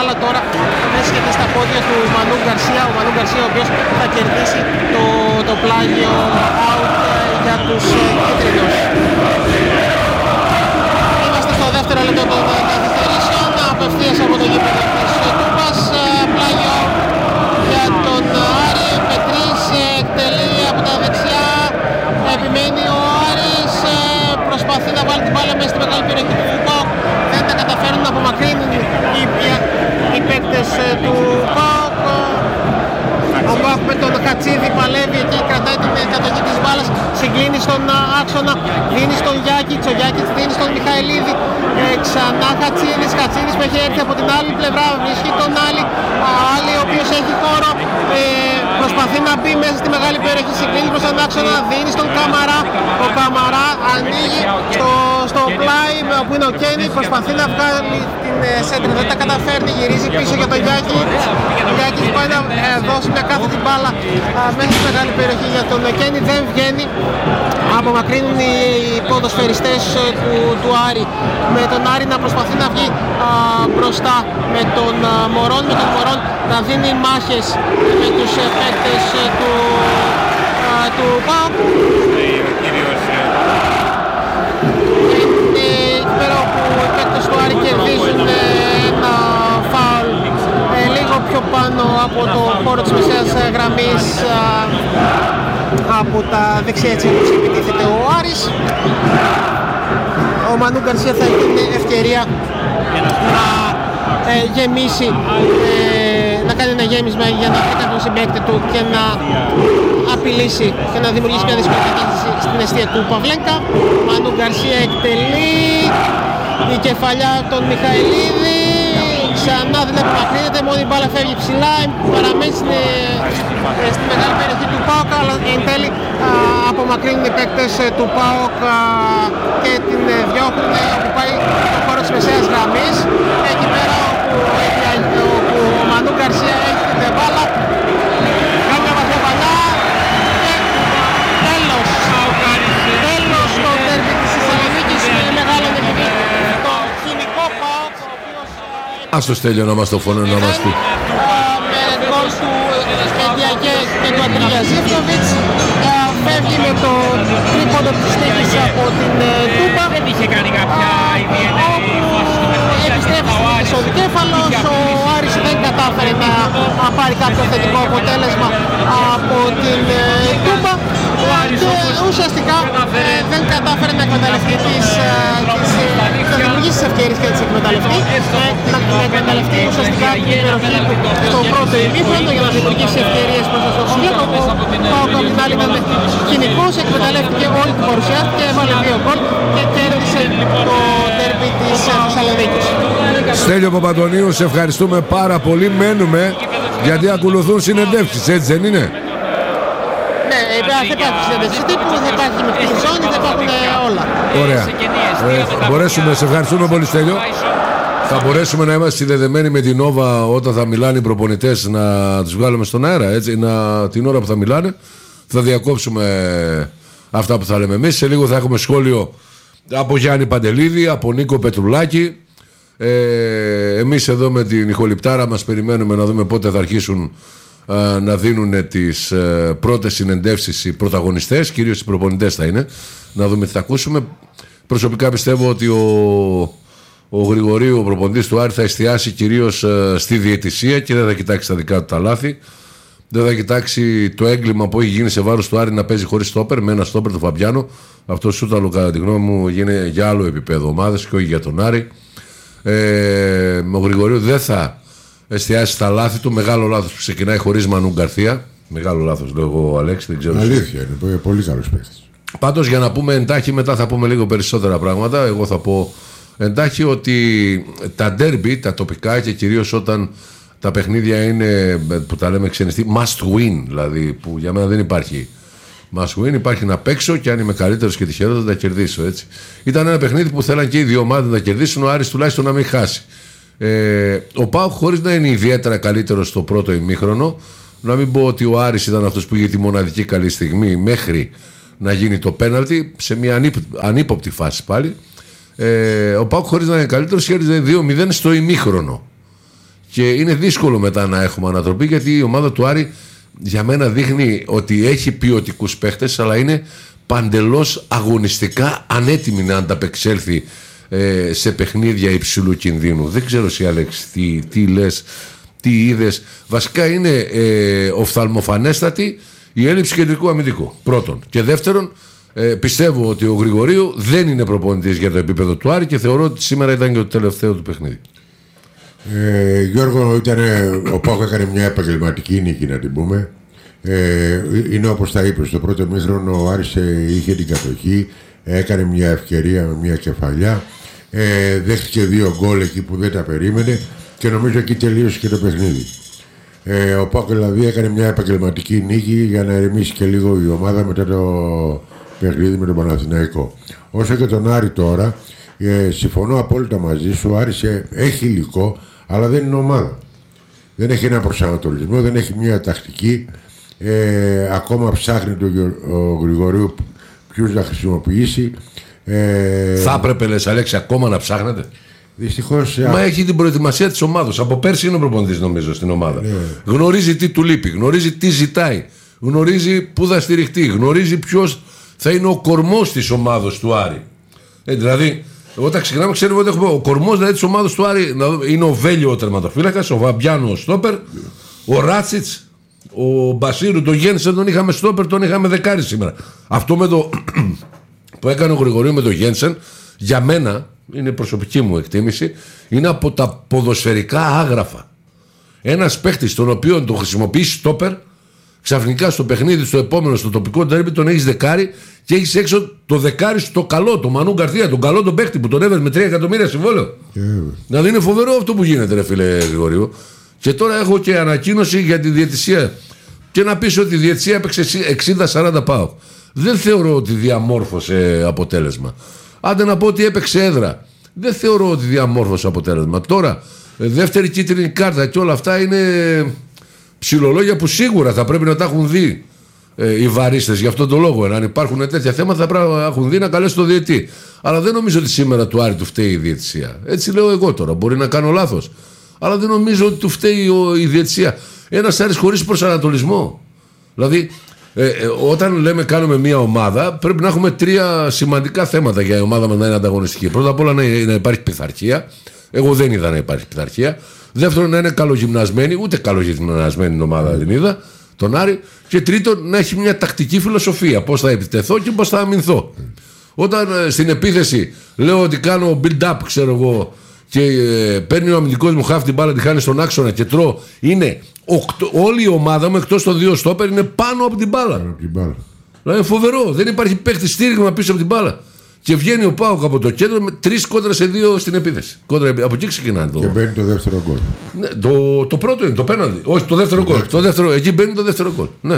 μπάλα τώρα βρίσκεται στα πόδια του Μανού Γκαρσία. Ο Μανού Γκαρσία ο οποίος θα κερδίσει το πλάγιο out για τους κίτρινους. Είμαστε στο δεύτερο λεπτό των καθυστερήσεων, απευθείας από το γήπεδο της Τούμπας. Πλάγιο για τον Άρη, Πετρής εκτελεί από τα δεξιά, επιμένει ο Άρης, προσπαθεί να βάλει την μπάλα μέσα στη μεγάλη περιοχή του ΠΑΟΚ, δεν τα καταφέρουν να απομακρύνουν οι παίκτες του ΠΑΟΚ. Ο ΠΑΟΚ με τον Χατσίδη παλεύει εκεί, κρατάει την κατοχή της μπάλας, συγκλίνει στον άξονα, δίνει στον Γιάκητς, ο Γιάκητς δίνει στον Μιχαηλίδη, ξανά Χατσίδης που έχει έρθει από την άλλη πλευρά, βρίσκει τον Άλλη ο οποίος έχει χώρο, προσπαθεί να μπει μέσα στη μεγάλη περιοχή, συγκλίνει προς τον άξονα, δίνει στον Καμαρά, ο Καμαρά ανοίγει στο πλάι όπου είναι ο Κένι, προσπαθεί να βγάλει την σέντρα, δεν τα καταφέρνει, γυρίζει πίσω για τον Γιάκητς, ο Γιάκητς πάει να δώσει μια κάθετη μπάλα μέσα στη μεγάλη περιοχή για τον Κένι, δεν βγαίνει, απομακρύνουν οι ποδοσφαιριστές του Άρη, με τον Άρη να προσπαθεί να βγει μπροστά, με τον Μωρόν να δίνει μάχες με τους παίκτες του ΠΑΟΚ. Είναι εκεί πέρα όπου οι παίκτες του Άρη κερδίζουν ένα φάουλ λίγο πιο πάνω από το χώρο της μεσαίας γραμμής, από τα δεξιά, έτσι όπως επιτίθεται ο Άρης. Ο Μανού Γκαρσία θα έχει την ευκαιρία να γεμίσει, να κάνει ένα γέμισμα για να βρει κάποιον συμπαίκτη του και να απειλήσει και να δημιουργήσει μια δύσκολη κατάσταση στην αιστεία του Παυλένκα. Μανού Γκαρσία εκτελεί, η κεφαλιά των Μιχαηλίδη, ξανά δεν απομακρύνεται, μόνο η μπάλα φεύγει ψηλά, παραμένει στη μεγάλη περιοχή του ΠΑΟΚ, αλλά εν τέλει απομακρύνουν οι παίκτες του ΠΑΟΚ και την διώχνουν όπου πάει στο χώρο της μεσαίας γραμμής, εκεί πέρα όπου ο Μανού Γκαρσία έχει την μπάλα, κάνει μια βαθιά παλιά και τέλος το ντέρμπι της Θεσσαλονίκης με μεγάλο νικητή, το Χημικό ΠΑΟΚ. Ας το Στέλιο να μας το φωνώ να μας πει. Με γκολ του Εντιακέ και του Αντρίγια Ζήφκοβιτς, φεύγει με το τρίποντο της τύχης από την Τούμπα. Δεν είχε κάνει κάποια ιδιαίτερη επιστρέφει στο δικέφαλος, ο Άρης δεν κατάφερε να πάρει κάποιο θετικό αποτέλεσμα από την Τούμπα και ουσιαστικά δεν κατάφερε να εκμεταλλευτεί να δημιουργήσει τις ευκαιρίες και να τις εκμεταλλευτεί, να εκμεταλλευτεί ουσιαστικά την υπεροχή του στο πρώτο ημίχρονο για να δημιουργήσει ευκαιρίες προς το σκοπό. Ο ΠΑΟΚ από την άλλη ήταν κοινικός, εκμεταλλεύτηκε όλη την παρουσία και έβαλε 2 γκολ και κέρδισε το ντέρμπι της Θεσσαλονίκης. Στέλιο Παπαντονίου, σε ευχαριστούμε πάρα πολύ. Μένουμε γιατί ακολουθούν συνεντεύξεις, έτσι δεν είναι? Ναι, θα υπάρχει συνέντευξη τύπου, θα υπάρχει με τη ζώνη, θα υπάρχουν όλα. Ωραία. Σε ευχαριστούμε πολύ Στέλιο. Θα μπορέσουμε να είμαστε συνδεδεμένοι με την Nova όταν θα μιλάνε οι προπονητές, να τους βγάλουμε στον αέρα, έτσι, την ώρα που θα μιλάνε. Θα διακόψουμε αυτά που θα λέμε εμείς. Σε λίγο θα έχουμε σχόλιο από Γιάννη Παντελίδη, από Νίκο Πετρουλάκη. Εμείς εδώ με την ηχοληπτάρα μας περιμένουμε να δούμε πότε θα αρχίσουν να δίνουν τις πρώτες συνεντεύσεις οι πρωταγωνιστές, κυρίως οι προπονητές θα είναι, να δούμε τι θα ακούσουμε. Προσωπικά πιστεύω ότι ο Γρηγορίου, ο προπονητής του Άρη, θα εστιάσει κυρίως στη διαιτησία και δεν θα κοιτάξει τα δικά του τα λάθη. Δεν θα κοιτάξει το έγκλημα που έχει γίνει σε βάρος του Άρη να παίζει χωρίς στόπερ, με ένα στόπερ του Φαμπιάνο. Αυτό σούταλο κατά τη γνώμη μου γίνει για άλλο επίπεδο ομάδες και όχι για τον Άρη. Ο Γρηγορίου δεν θα εστιάσει στα λάθη του. Μεγάλο λάθος που ξεκινάει χωρίς Μανού Γκαρσία. Μεγάλο λάθος, λέω εγώ, Αλέξη. Δεν ξέρω. Αλήθεια είναι. Πολύ καλός παίκτης. Πάντως, για να πούμε εντάχει, μετά θα πούμε λίγο περισσότερα πράγματα. Εγώ θα πω εντάχει ότι τα ντέρμπι, τα τοπικά και κυρίως όταν τα παιχνίδια είναι που τα λέμε ξενιστή, must win, δηλαδή που για μένα δεν υπάρχει must win, υπάρχει να παίξω και αν είμαι καλύτερος και τυχερός θα τα κερδίσω. Έτσι. Ήταν ένα παιχνίδι που θέλαν και οι δύο ομάδες να κερδίσουν, ο Άρης τουλάχιστον να μην χάσει. Ο ΠΑΟΚ, χωρίς να είναι ιδιαίτερα καλύτερος στο πρώτο ημίχρονο, να μην πω ότι ο Άρης ήταν αυτός που είχε τη μοναδική καλή στιγμή μέχρι να γίνει το πέναλτι σε μια ανύποπτη φάση πάλι. Ο ΠΑΟΚ, χωρίς να είναι καλύτερος, κέρδιζε 2-0 στο ημίχρονο. Και είναι δύσκολο μετά να έχουμε ανατροπή, γιατί η ομάδα του Άρη για μένα δείχνει ότι έχει ποιοτικούς παίχτες, αλλά είναι παντελώς αγωνιστικά ανέτοιμη να ανταπεξέλθει σε παιχνίδια υψηλού κινδύνου. Δεν ξέρω εσύ, Άλεξ, τι λες, τι είδες. Βασικά είναι οφθαλμοφανέστατη η έλλειψη κεντρικού αμυντικού, πρώτον. Και δεύτερον, πιστεύω ότι ο Γρηγορίου δεν είναι προπονητής για το επίπεδο του Άρη και θεωρώ ότι σήμερα ήταν και το τελευταίο του παιχνίδι. Γιώργο, ο ΠΑΟΚ έκανε μια επαγγελματική νίκη, να την πούμε. Είναι όπως τα είπες, στο πρώτο μήχρονο ο Άρης είχε την κατοχή, έκανε μια ευκαιρία με μια κεφαλιά, δέχτηκε 2 γκολ εκεί που δεν τα περίμενε και νομίζω εκεί τελείωσε και το παιχνίδι. Ο ΠΑΟΚ δηλαδή έκανε μια επαγγελματική νίκη για να ερεμήσει και λίγο η ομάδα μετά το παιχνίδι με τον Παναθηναϊκό. Όσο και τον Άρη τώρα, συμφωνώ απόλυτα μαζί σου, ο Άρης έχει υλικό, αλλά δεν είναι ομάδα. Δεν έχει ένα προσανατολισμό, δεν έχει μια τακτική. Ακόμα ψάχνει ο Γρηγορίου ποιους να χρησιμοποιήσει. Θα έπρεπε, λες, Αλέξη, ακόμα να ψάχνετε? Δυστυχώς. Μα έχει την προετοιμασία της ομάδας. Από πέρσι είναι ο προπονητής, νομίζω, στην ομάδα. Γνωρίζει τι του λείπει, γνωρίζει τι ζητάει, γνωρίζει πού θα στηριχτεί, γνωρίζει ποιος θα είναι ο κορμός της ομάδας του Άρη. Δηλαδή, όταν ξεκινάμε, ξέρουμε ότι έχουμε ο κορμός δηλαδή, της ομάδας του Άρη είναι ο Βέλιο ο τερματοφύλακας, ο Βαμπιάνο ο στόπερ, ο Ράτσιτς, ο Μπασίρου, τον Γένσεν τον είχαμε στόπερ, τον είχαμε δεκάρι σήμερα. Αυτό με το που έκανε ο Γρηγορίου με τον Γένσεν, για μένα, είναι προσωπική μου εκτίμηση, είναι από τα ποδοσφαιρικά άγραφα. Ένας παίχτης τον οποίο τον χρησιμοποιείς στόπερ, ξαφνικά στο παιχνίδι, στο επόμενο, στο τοπικό ντέρμπι, τον έχεις δεκάρι και έχεις έξω το δεκάρι στο καλό, τον Μανού Γκαρθία, τον καλό τον παίχτη που τον έβαλε με 3 εκατομμύρια συμβόλαιο. Δηλαδή είναι φοβερό αυτό που γίνεται, ρε φίλε Γρηγορίου. Και τώρα έχω και ανακοίνωση για τη διαιτησία. Και να πεις ότι η διαιτησία έπαιξε 60-40 ΠΑΟΚ. Δεν θεωρώ ότι διαμόρφωσε αποτέλεσμα. Άντε να πω ότι έπαιξε έδρα. Δεν θεωρώ ότι διαμόρφωσε αποτέλεσμα. Τώρα, δεύτερη κίτρινη κάρτα και όλα αυτά είναι ψιλολόγια που σίγουρα θα πρέπει να τα έχουν δει οι βαρίστες. Γι' αυτόν τον λόγο, αν υπάρχουν τέτοια θέματα, θα πρέπει να έχουν δει να καλέσουν τον διαιτή. Αλλά δεν νομίζω ότι σήμερα του Άρη του φταίει η διαιτησία. Έτσι λέω εγώ τώρα. Μπορεί να κάνω λάθος. Αλλά δεν νομίζω ότι του φταίει η διαιτησία. Ένας Άρης χωρίς προσανατολισμό. Δηλαδή, όταν λέμε κάνουμε μια ομάδα, πρέπει να έχουμε 3 σημαντικά θέματα για η ομάδα μας να είναι ανταγωνιστική. Πρώτα απ' όλα να υπάρχει πειθαρχία. Εγώ δεν είδα να υπάρχει πειθαρχία. Δεύτερον, να είναι καλογυμνασμένη. Ούτε καλογυμνασμένη η ομάδα δεν είδα. Τον Άρη. Και τρίτον, να έχει μια τακτική φιλοσοφία. Πώς θα επιτεθώ και πώς θα αμυνθώ. Όταν στην επίθεση λέω ότι κάνω build-up, ξέρω εγώ, και παίρνει ο αμυντικός μου χάφ την μπάλα, τη χάνει στον άξονα και τρώω, είναι όλη η ομάδα μου εκτός των 2 στόπερ είναι πάνω από την μπάλα. Δηλαδή φοβερό. Δεν υπάρχει παίχτη στήριγμα πίσω από την μπάλα. Και βγαίνει ο ΠΑΟΚ από το κέντρο με 3 κόντρα σε 2 στην επίθεση. Από εκεί ξεκινάνε. Και μπαίνει το δεύτερο γκολ. Ναι, το πρώτο είναι το πέναντι. Όχι, το δεύτερο γκολ. Εκεί μπαίνει το δεύτερο γκολ. Ναι.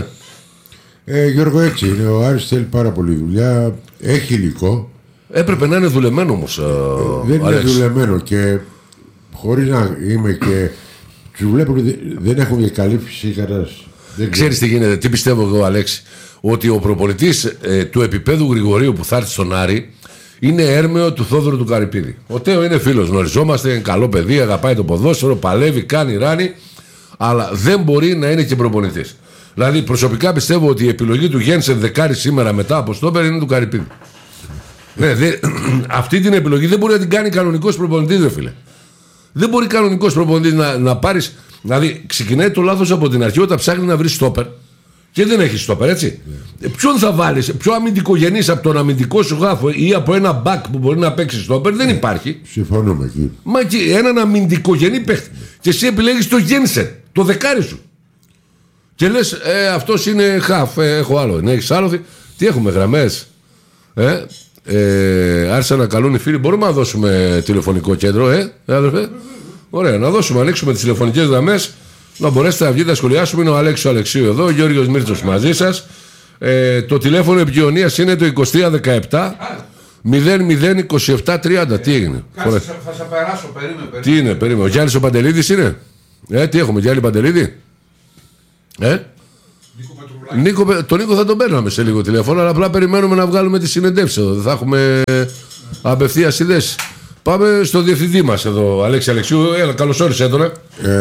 Γιώργο, έτσι είναι. Ο Άρης θέλει πάρα πολύ δουλειά. Έχει υλικό. Έπρεπε να είναι δουλεμένο όμως. Δεν είναι δουλεμένο και χωρίς να είμαι και. Του βλέπω ότι δεν έχουν και καλή φυσική κατάσταση. Ξέρεις τι γίνεται, τι πιστεύω εγώ, Αλέξη? Ότι ο προπονητής του επίπεδου Γρηγορίου που θα έρθει στον Άρη είναι έρμεο του Θόδωρου του Καρυπίδη. Ο Τέο είναι φίλος, γνωριζόμαστε, είναι καλό παιδί, αγαπάει το ποδόσφαιρο, παλεύει, κάνει, ράνει, αλλά δεν μπορεί να είναι και προπονητής. Δηλαδή προσωπικά πιστεύω ότι η επιλογή του Γένσεν δεκάρι σήμερα μετά από στόπερ είναι του Καρυπίδη. Ναι, αυτή την επιλογή δεν μπορεί να την κάνει κανονικός προπονητής, δε φίλε. Δεν μπορεί κανονικός προπονητής να πάρεις. Δηλαδή, ξεκινάει το λάθος από την αρχή όταν ψάχνει να βρει στόπερ και δεν έχει στόπερ, έτσι. Ποιον θα βάλεις, πιο αμυντικογενής από τον αμυντικό σου γάφο ή από ένα μπακ που μπορεί να παίξει στόπερ, δεν υπάρχει. Συμφωνούμε εκεί. Μα και έναν αμυντικογενή παίχτη. Και εσύ επιλέγεις το Γένσεν, το δεκάρι σου. Και λες, αυτός είναι χαφ, έχω άλλο. Ναι, έχεις άλλο. Τι έχουμε, γραμμές. Άρχισαν να καλούν οι φίλοι. Μπορούμε να δώσουμε τηλεφωνικό κέντρο, αδερφέ? Ωραία, να δώσουμε, ανοίξουμε τις τηλεφωνικές γραμμές, να μπορέσετε να βγείτε να σχολιάσουμε. Είναι ο Αλέξης ο Αλεξίου εδώ, ο Γιώργος Μίρτσος μαζί σας. Το τηλέφωνο επικοινωνίας είναι το 2317 002730. Τι έγινε? Θα σε περάσω, περίμενε. Τι είναι, περίμενε. Ο Γιάννης ο Παντελίδης είναι? Τι έχουμε, Γιάννη Παντελίδη? Τον Νίκο θα τον παίρναμε σε λίγο τηλέφωνο, αλλά απλά περιμένουμε να βγάλουμε τη συνεντεύξη εδώ. Δεν θα έχουμε απευθείας ιδέες. Πάμε στο διευθυντή μας εδώ, Αλέξη Αλεξίου. Έλα, καλώς όρισε τώρα.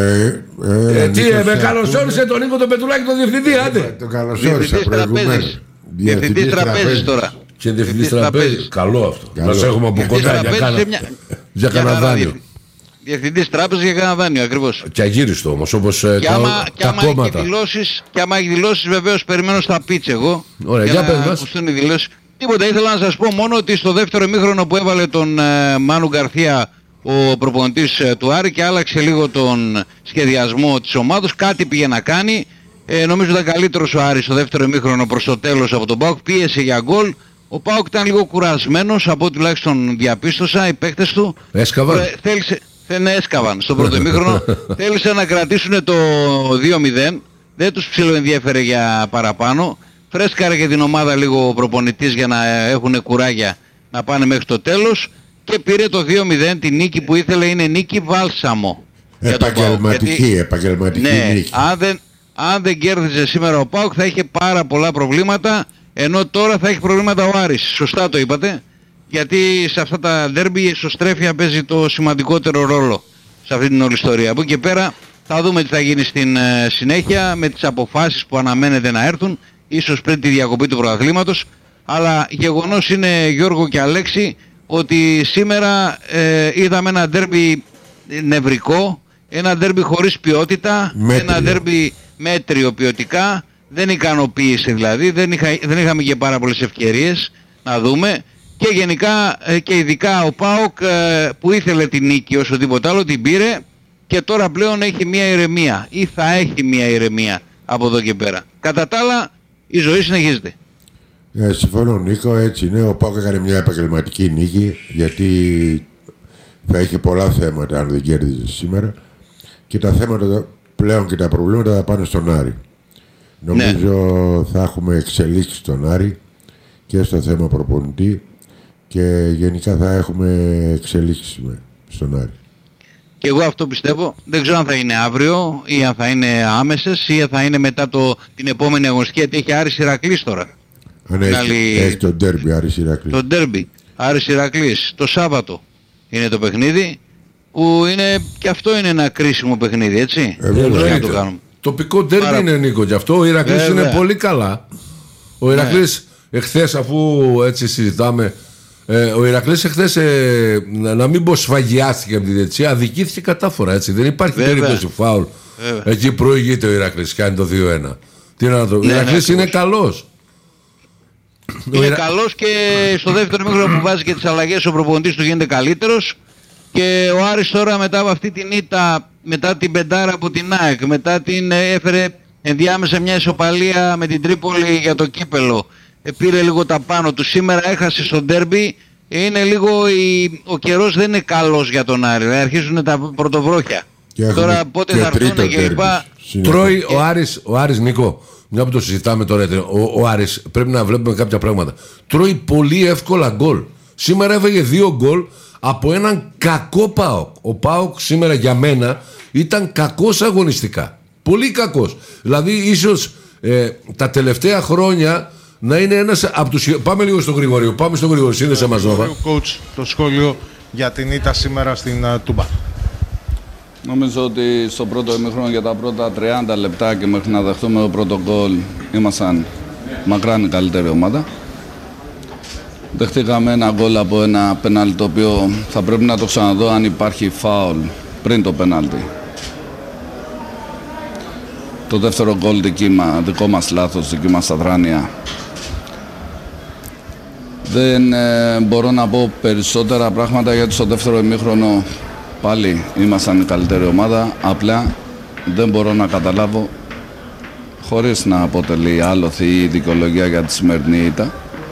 Με καλώς όρισε τον Νίκο τον Πετρουλάκη, τον διευθυντή, άντε. Το καλώς όρισα προηγουμένως. Διευθυντής τραπέζης τώρα. Και διευθυντής τραπέζης. Καλό αυτό. Να σε έχουμε από κοντά για κανένα δάνειο. Διευθυντής τράπεζας για κανένα δάνειο, ακριβώς. Και αγύριστο όμως, όπως τα κόμματα. Και άμα έχει δηλώσεις, βεβαίως περιμένω στα πίτς εγώ. Ωραία, για πες μας. Τίποτα, ήθελα να σας πω μόνο ότι στο δεύτερο ημίχρονο που έβαλε τον Μάνου Γκαρθία ο προπονητής του Άρη και άλλαξε λίγο τον σχεδιασμό της ομάδος, κάτι πήγε να κάνει. Νομίζω ήταν καλύτερος ο Άρης στο δεύτερο ημίχρονο προς το τέλος από τον ΠΑΟΚ, πίεσε για γκολ. Ο ΠΑΟΚ ήταν λίγο κουρασμένος, από ό,τι τουλάχιστον διαπίστωσα, οι παίκτες του. Έσκαβαν. Έσκαβαν στο πρώτο ημίχρονο. Θέλησε να κρατήσουν το 2-0, δεν τους ψιλοενδιέφερε για παραπάνω. Φρέσκαρε και την ομάδα λίγο ο προπονητής για να έχουν κουράγια να πάνε μέχρι το τέλος και πήρε το 2-0, τη νίκη που ήθελε, είναι νίκη βάλσαμο. Επαγγελματική ναι, νίκη. Αν δεν κέρδιζε σήμερα ο ΠΑΟΚ θα είχε πάρα πολλά προβλήματα, ενώ τώρα θα έχει προβλήματα ο Άρης. Σωστά το είπατε, γιατί σε αυτά τα ντέρμπι η ισοστρέφεια παίζει το σημαντικότερο ρόλο σε αυτή την όλη ιστορία. Από εκεί και πέρα θα δούμε τι θα γίνει στην συνέχεια με τις αποφάσεις που αναμένεται να έρθουν, ίσως πριν τη διακοπή του πρωταθλήματος, αλλά γεγονός είναι, Γιώργο και Αλέξη, ότι σήμερα είδαμε ένα ντέρμπι νευρικό, ένα ντέρμπι χωρίς ποιότητα, ένα ντέρμπι μέτριο ποιοτικά, δεν ικανοποίησε δηλαδή, δεν είχαμε και πάρα πολλές ευκαιρίες να δούμε και γενικά και ειδικά ο ΠΑΟΚ που ήθελε την νίκη όσο τίποτα άλλο την πήρε και τώρα πλέον έχει μια ηρεμία ή θα έχει μια ηρεμία από εδώ και πέρα. Κατά τα άλλα η ζωή συνεχίζεται. Συμφωνώ Νίκο, έτσι είναι. Ο ΠΑΟΚ έκανε μια επαγγελματική νίκη γιατί θα είχε πολλά θέματα αν δεν κέρδιζε σήμερα και τα θέματα πλέον και τα προβλήματα θα πάνε στον Άρη. Νομίζω θα έχουμε εξελίξει στον Άρη και στο θέμα προπονητή και γενικά θα έχουμε εξελίξει στον Άρη. Και εγώ αυτό πιστεύω. Δεν ξέρω αν θα είναι αύριο ή αν θα είναι άμεσες ή αν θα είναι μετά την επόμενη αγωνιστική, γιατί έχει Άρης Ηρακλής τώρα. Αν έχει το ντέρμπι Άρης Ηρακλής. Το ντέρμπι Άρης Ηρακλής το Σάββατο είναι το παιχνίδι που είναι και αυτό είναι ένα κρίσιμο παιχνίδι, έτσι. Δεν το κάνουμε. Τοπικό ντέρμπι είναι, Νίκο, γι' αυτό ο Ηρακλής είναι πολύ καλά. Ο Ηρακλής εχθές, αφού έτσι συζητάμε, ο Ηρακλής εχθές να μην πω σφαγιάστηκε από τη διετησία, αδικήθηκε κατάφορα, έτσι. Δεν υπάρχει περίπτωση φάουλ. Εκεί προηγείται ο Ηρακλής, κάνει το 2-1. Τι να το... Ο Ηρακλής είναι καλός. Είναι καλός και στο δεύτερο μήχρονο που βάζει και τις αλλαγές ο προπονητής του γίνεται καλύτερος. Και ο Άρης τώρα μετά από αυτή την ήττα, μετά την πεντάρα από την ΑΕΚ, μετά την έφερε ενδιάμεσα μια ισοπαλία με την Τρίπολη για το κύπελο, πήρε λίγο τα πάνω του, σήμερα έχασε στο ντέρμπι, είναι λίγο ο καιρός δεν είναι καλός για τον Άρη, αρχίζουν τα πρωτοβρόχια. Τώρα πότε θα έρθουν και λοιπά. Τρώει ο Άρης, Νίκο, μια που το συζητάμε τώρα, ο Άρης πρέπει να βλέπουμε κάποια πράγματα. Τρώει πολύ εύκολα γκολ. Σήμερα έφεγε 2 γκολ από έναν κακό ΠΑΟΚ. Ο ΠΑΟΚ σήμερα για μένα ήταν κακός αγωνιστικά. Πολύ κακός. Δηλαδή ίσως τα τελευταία χρόνια να είναι ένας από τους... Πάμε λίγο στον Γρηγόριο. Πάμε στον Γρηγόριο. Σύνδεσε μας Νόβα. Coach, το σχόλιο για την ήττα σήμερα στην Τούμπα. Νομίζω ότι στο πρώτο ημίχρονο για τα πρώτα 30 λεπτά και μέχρι να δεχτούμε το πρώτο γκολ ήμασταν μακράν η καλύτερη ομάδα. Δεχτήκαμε ένα γκολ από ένα πέναλτι το οποίο θα πρέπει να το ξαναδώ αν υπάρχει φάουλ πριν το πέναλτι. Το δεύτερο γκολ δικό μας λάθος, δική μας αδράνεια. Δεν μπορώ να πω περισσότερα πράγματα γιατί στο δεύτερο ημίχρονο πάλι ήμασταν η καλύτερη ομάδα. Απλά δεν μπορώ να καταλάβω, χωρίς να αποτελεί άλοθη ή δικαιολογία για τη σημερινή ήττα,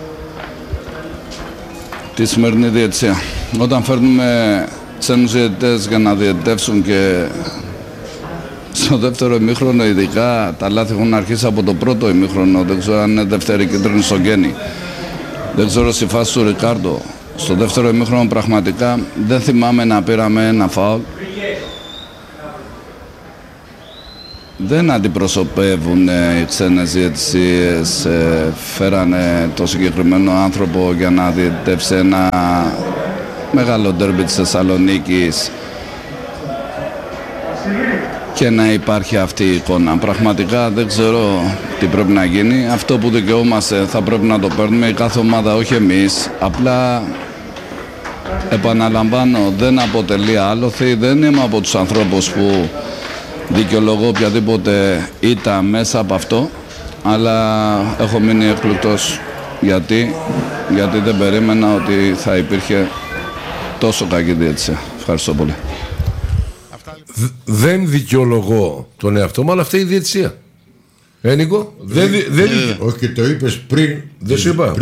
τη σημερινή διαιτησία. Όταν φέρνουμε ξένους διαιτητές για να διαιτητεύσουν και στο δεύτερο ημίχρονο ειδικά τα λάθη έχουν αρχίσει από το πρώτο ημίχρονο. Δεν ξέρω αν είναι δεύτερη κίτρινη στο Γκένι. Δεν ξέρω στη φάση του Ρικάρντο. Στο δεύτερο ημίχρονο πραγματικά δεν θυμάμαι να πήραμε ένα φάουλ. Δεν αντιπροσωπεύουν οι ξένες διαιτησίες, φέρανε το συγκεκριμένο άνθρωπο για να διαιτητεύσει μεγάλο ντέρμπι της Θεσσαλονίκης και να υπάρχει αυτή η εικόνα. Πραγματικά δεν ξέρω τι πρέπει να γίνει. Αυτό που δικαιούμαστε θα πρέπει να το παίρνουμε η κάθε ομάδα, όχι εμείς. Απλά επαναλαμβάνω, δεν αποτελεί άλοθη, δεν είμαι από τους ανθρώπους που δικαιολογώ οποιαδήποτε ήττα μέσα από αυτό, αλλά έχω μείνει εκπληκτός. Γιατί δεν περίμενα ότι θα υπήρχε τόσο κακή διαιτησία. Ευχαριστώ πολύ. Δεν δικαιολογώ τον εαυτό μου, αλλά αυτή η διαιτησία. Νίκο, όχι, και το είπες πριν. Δεν σου είπα,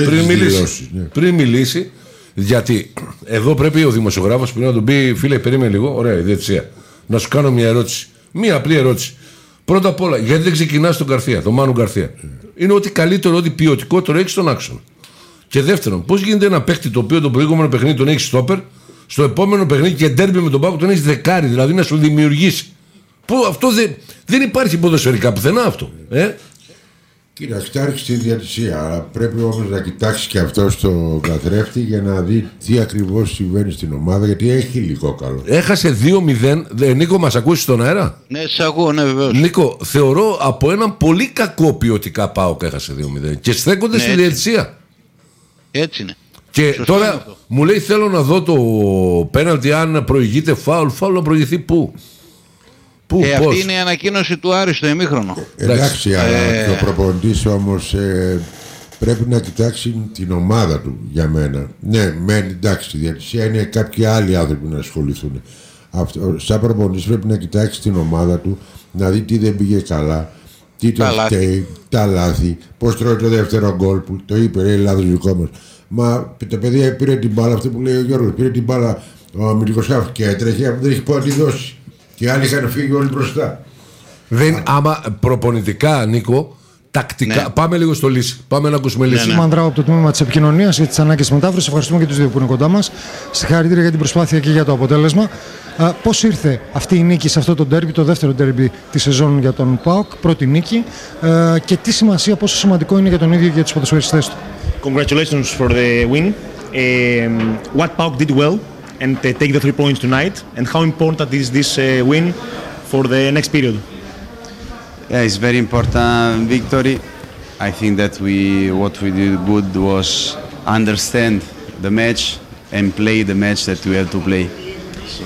πριν μιλήσει. Γιατί εδώ πρέπει ο δημοσιογράφος πριν να του πει: φίλε, περίμενε λίγο, ωραία, η διαιτησία. Να σου κάνω μια ερώτηση. Μια απλή ερώτηση. Πρώτα απ' όλα, γιατί δεν ξεκινάς τον Γκαρθία, τον Μάνου Γκαρθία? Είναι ό,τι καλύτερο, ό,τι ποιοτικότερο έχει στον άξονα. Και δεύτερον, πώς γίνεται ένα παίχτη το οποίο το προηγούμενο παιχνίδι τον έχει στόπερ, στο επόμενο παιχνίδι και ντέρμπι με τον Πάκο τον έχει δεκάρι, δηλαδή να σου δημιουργήσει. Αυτό δεν υπάρχει ποδοσφαιρικά πουθενά αυτό. Κοίταξε, άρχισε τη διαιτησία. Αλλά πρέπει όμως να κοιτάξει και αυτό στον καθρέφτη για να δει τι ακριβώς συμβαίνει στην ομάδα, γιατί έχει υλικό καλό. Έχασε 2-0. Νίκο, μας ακούσεις στον αέρα? Ναι, σε ακούω, ναι, βεβαίως. Νίκο, θεωρώ από έναν πολύ κακό ποιοτικά ΠΑΟΚ έχασε 2-0 και στέκονται στη διαιτησία. Έτσι είναι. Και σωστό τώρα μου λέει: θέλω να δω το πέναλτι, αν προηγείται φάουλ να προηγηθεί πού? Αυτή είναι η ανακοίνωση του Άρη στο ημίχρονο. Εντάξει, αλλά ο προπονητής όμως πρέπει να κοιτάξει την ομάδα του, για μένα. Ναι, εντάξει, η διαιτησία είναι κάποιοι άλλοι άνθρωποι να ασχοληθούν. Σαν προπονητής πρέπει να κοιτάξει την ομάδα του, να δει τι δεν πήγε καλά, τι το φταίει, τα λάθη, πώς τρώει το δεύτερο γκολ που το είπε, λάθος δικό μας. Μα το παιδί πήρε την μπάλα, αυτό που λέει ο Γιώργος, πήρε την μπάλα ο αμυντικός χάφ και έτρεχε, δεν έχει πού να τη δώσει. Και άλλοι είχαν φύγει όλοι μπροστά. Άμα προπονητικά, Νίκο, τακτικά. Ναι. Πάμε λίγο στο Λύση. Πάμε να ακούσουμε Λύση. Μανδράου από το τμήμα της επικοινωνίας για τις ανάγκες της μετάφρασης. Ευχαριστούμε και τους δύο που είναι κοντά μας. Συγχαρητήρια για την προσπάθεια και για το αποτέλεσμα. Πώς ήρθε αυτή η νίκη σε αυτό το ντέρμπι, το δεύτερο ντέρμπι της σεζόν για τον ΠΑΟΚ, πρώτη νίκη, και τι σημασία, πόσο σημαντικό είναι για τον ίδιο και για τους ποδοσφαιριστές του? Congratulations for the win. What PAOK did well and take the 3 points tonight, and how important is this win for the next period? Yeah, it's very important victory. I think that what we did good was understand the match and play the match that we have to play. So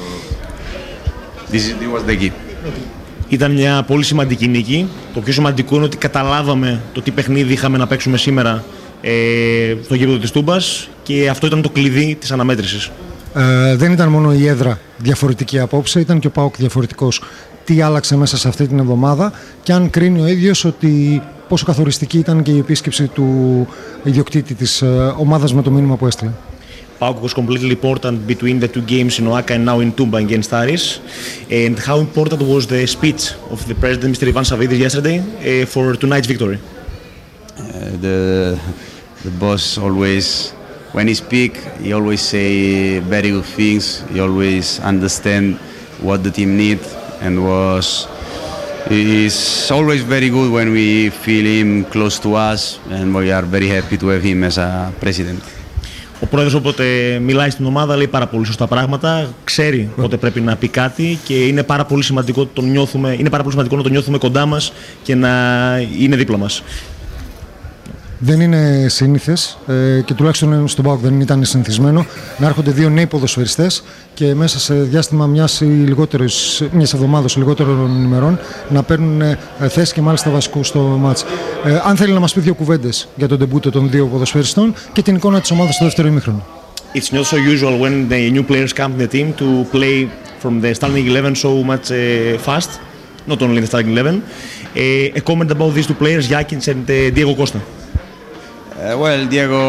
this was the key. Ήταν μια πολύ σημαντική νίκη. Το πιο σημαντικό είναι ότι καταλάβαμε το τι παιχνίδι είχαμε να παίξουμε σήμερα στο γήπεδο της Τούμπας, και αυτό ήταν το κλειδί της αναμέτρησης. Δεν ήταν μόνο η έδρα διαφορετική απόψε, ήταν και ο ΠΑΟΚ διαφορετικός. Τι άλλαξε μέσα σε αυτή την εβδομάδα, και αν κρίνει ο ίδιος ότι πόσο καθοριστική ήταν και η επίσκεψη του ιδιοκτήτη της ομάδας με το μήνυμα που έστειλε. PAOK was completely important between the two games in Oaxaca and now in Tumba against Aris. And how important was the speech of the president, Mr. Ivan Savidis, yesterday for tonight's victory? The boss always, when he speak, he always say very good things. He always understand what the team need, and he's always very good when we feel him close to us, and we are very happy to have him as a president. Ο πρόεδρος όποτε μιλάει στην ομάδα λέει πάρα πολύ σωστά πράγματα, ξέρει πότε πρέπει να πει κάτι, και είναι πάρα πολύ σημαντικό να τον νιώθουμε κοντά μας και να είναι δίπλα μας. Δεν είναι σύνηθες, και τουλάχιστον στον ΠΑΟΚ δεν ήταν συνηθισμένο, να έρχονται δύο νέοι ποδοσφαιριστές και μέσα σε διάστημα μιας εβδομάδας λιγότερων ημερών να παίρνουν θέση, και μάλιστα βασικού στο μάτς. Αν θέλει να μας πει δύο κουβέντες για τον ντεμπούτο των δύο ποδοσφαιριστών και την εικόνα της ομάδας στο δεύτερο ημίχρονο. It's not so usual when the new players come to the team to play from the starting 11 so much fast, not only the starting 11. A comment about these two players, Yakins and Diego Costa. Well, Diego,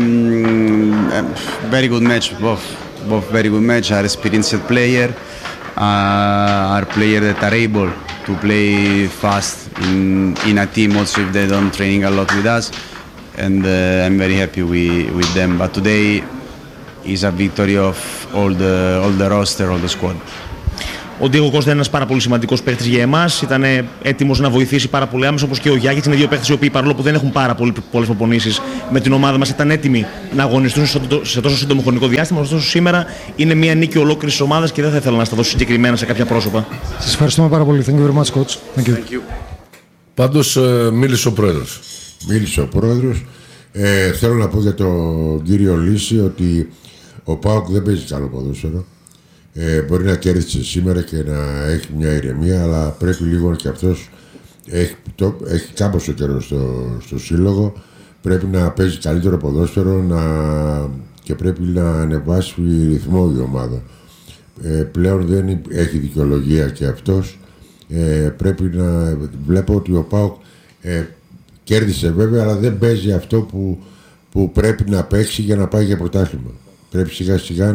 very good match, both very good match. Are experienced player, are player that are able to play fast in a team also if they don't training a lot with us, and I'm very happy with them. But today is a victory of all the roster, all the squad. Ο Ντίγκο Κώστα είναι ένας πάρα πολύ σημαντικός παίκτης για εμάς. Ήταν έτοιμος να βοηθήσει πάρα πολύ άμεσα, όπως και ο Γιάκητς. Είναι δύο παίκτες οι οποίοι, παρόλο που δεν έχουν πάρα πολλές προπονήσεις με την ομάδα μας, ήταν έτοιμοι να αγωνιστούν σε τόσο σύντομο χρονικό διάστημα. Ωστόσο, σήμερα είναι μια νίκη ολόκληρης της ομάδας και δεν θα ήθελα να σταθώ συγκεκριμένα σε κάποια πρόσωπα. Σας ευχαριστούμε πάρα πολύ. Thank you very much, coach. Thank you. Πάντως μίλησε ο πρόεδρος. Μίλησε ο πρόεδρος. Θέλω να πω για τον κύριο Λύση ότι ο ΠΑΟΚ δεν παίζει καλό ποδόσφαιρο. Μπορεί να κέρδισε σήμερα και να έχει μια ηρεμία, αλλά πρέπει λίγο και αυτός έχει κάμποσο καιρό στο σύλλογο. Πρέπει να παίζει καλύτερο ποδόσφαιρο και πρέπει να ανεβάσει ρυθμό η ομάδα. Πλέον δεν έχει δικαιολογία και αυτός. Πρέπει να βλέπω ότι ο ΠΑΟΚ κέρδισε βέβαια, αλλά δεν παίζει αυτό που πρέπει να παίξει για να πάει για πρωτάθλημα. Πρέπει σιγά σιγά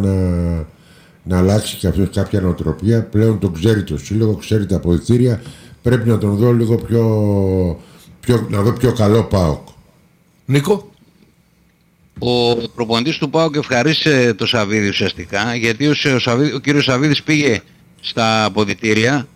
να αλλάξει και αυτός κάποια νοοτροπία. Πλέον τον ξέρει το σύλλογο, ξέρει τα αποδυτήρια. Πρέπει να τον δω λίγο να δω πιο καλό ΠΑΟΚ. Νίκο. Ο προπονητής του ΠΑΟΚ ευχαρίστησε το Σαββίδη ουσιαστικά, γιατί ο κύριος Σαββίδης πήγε στα αποδυτήρια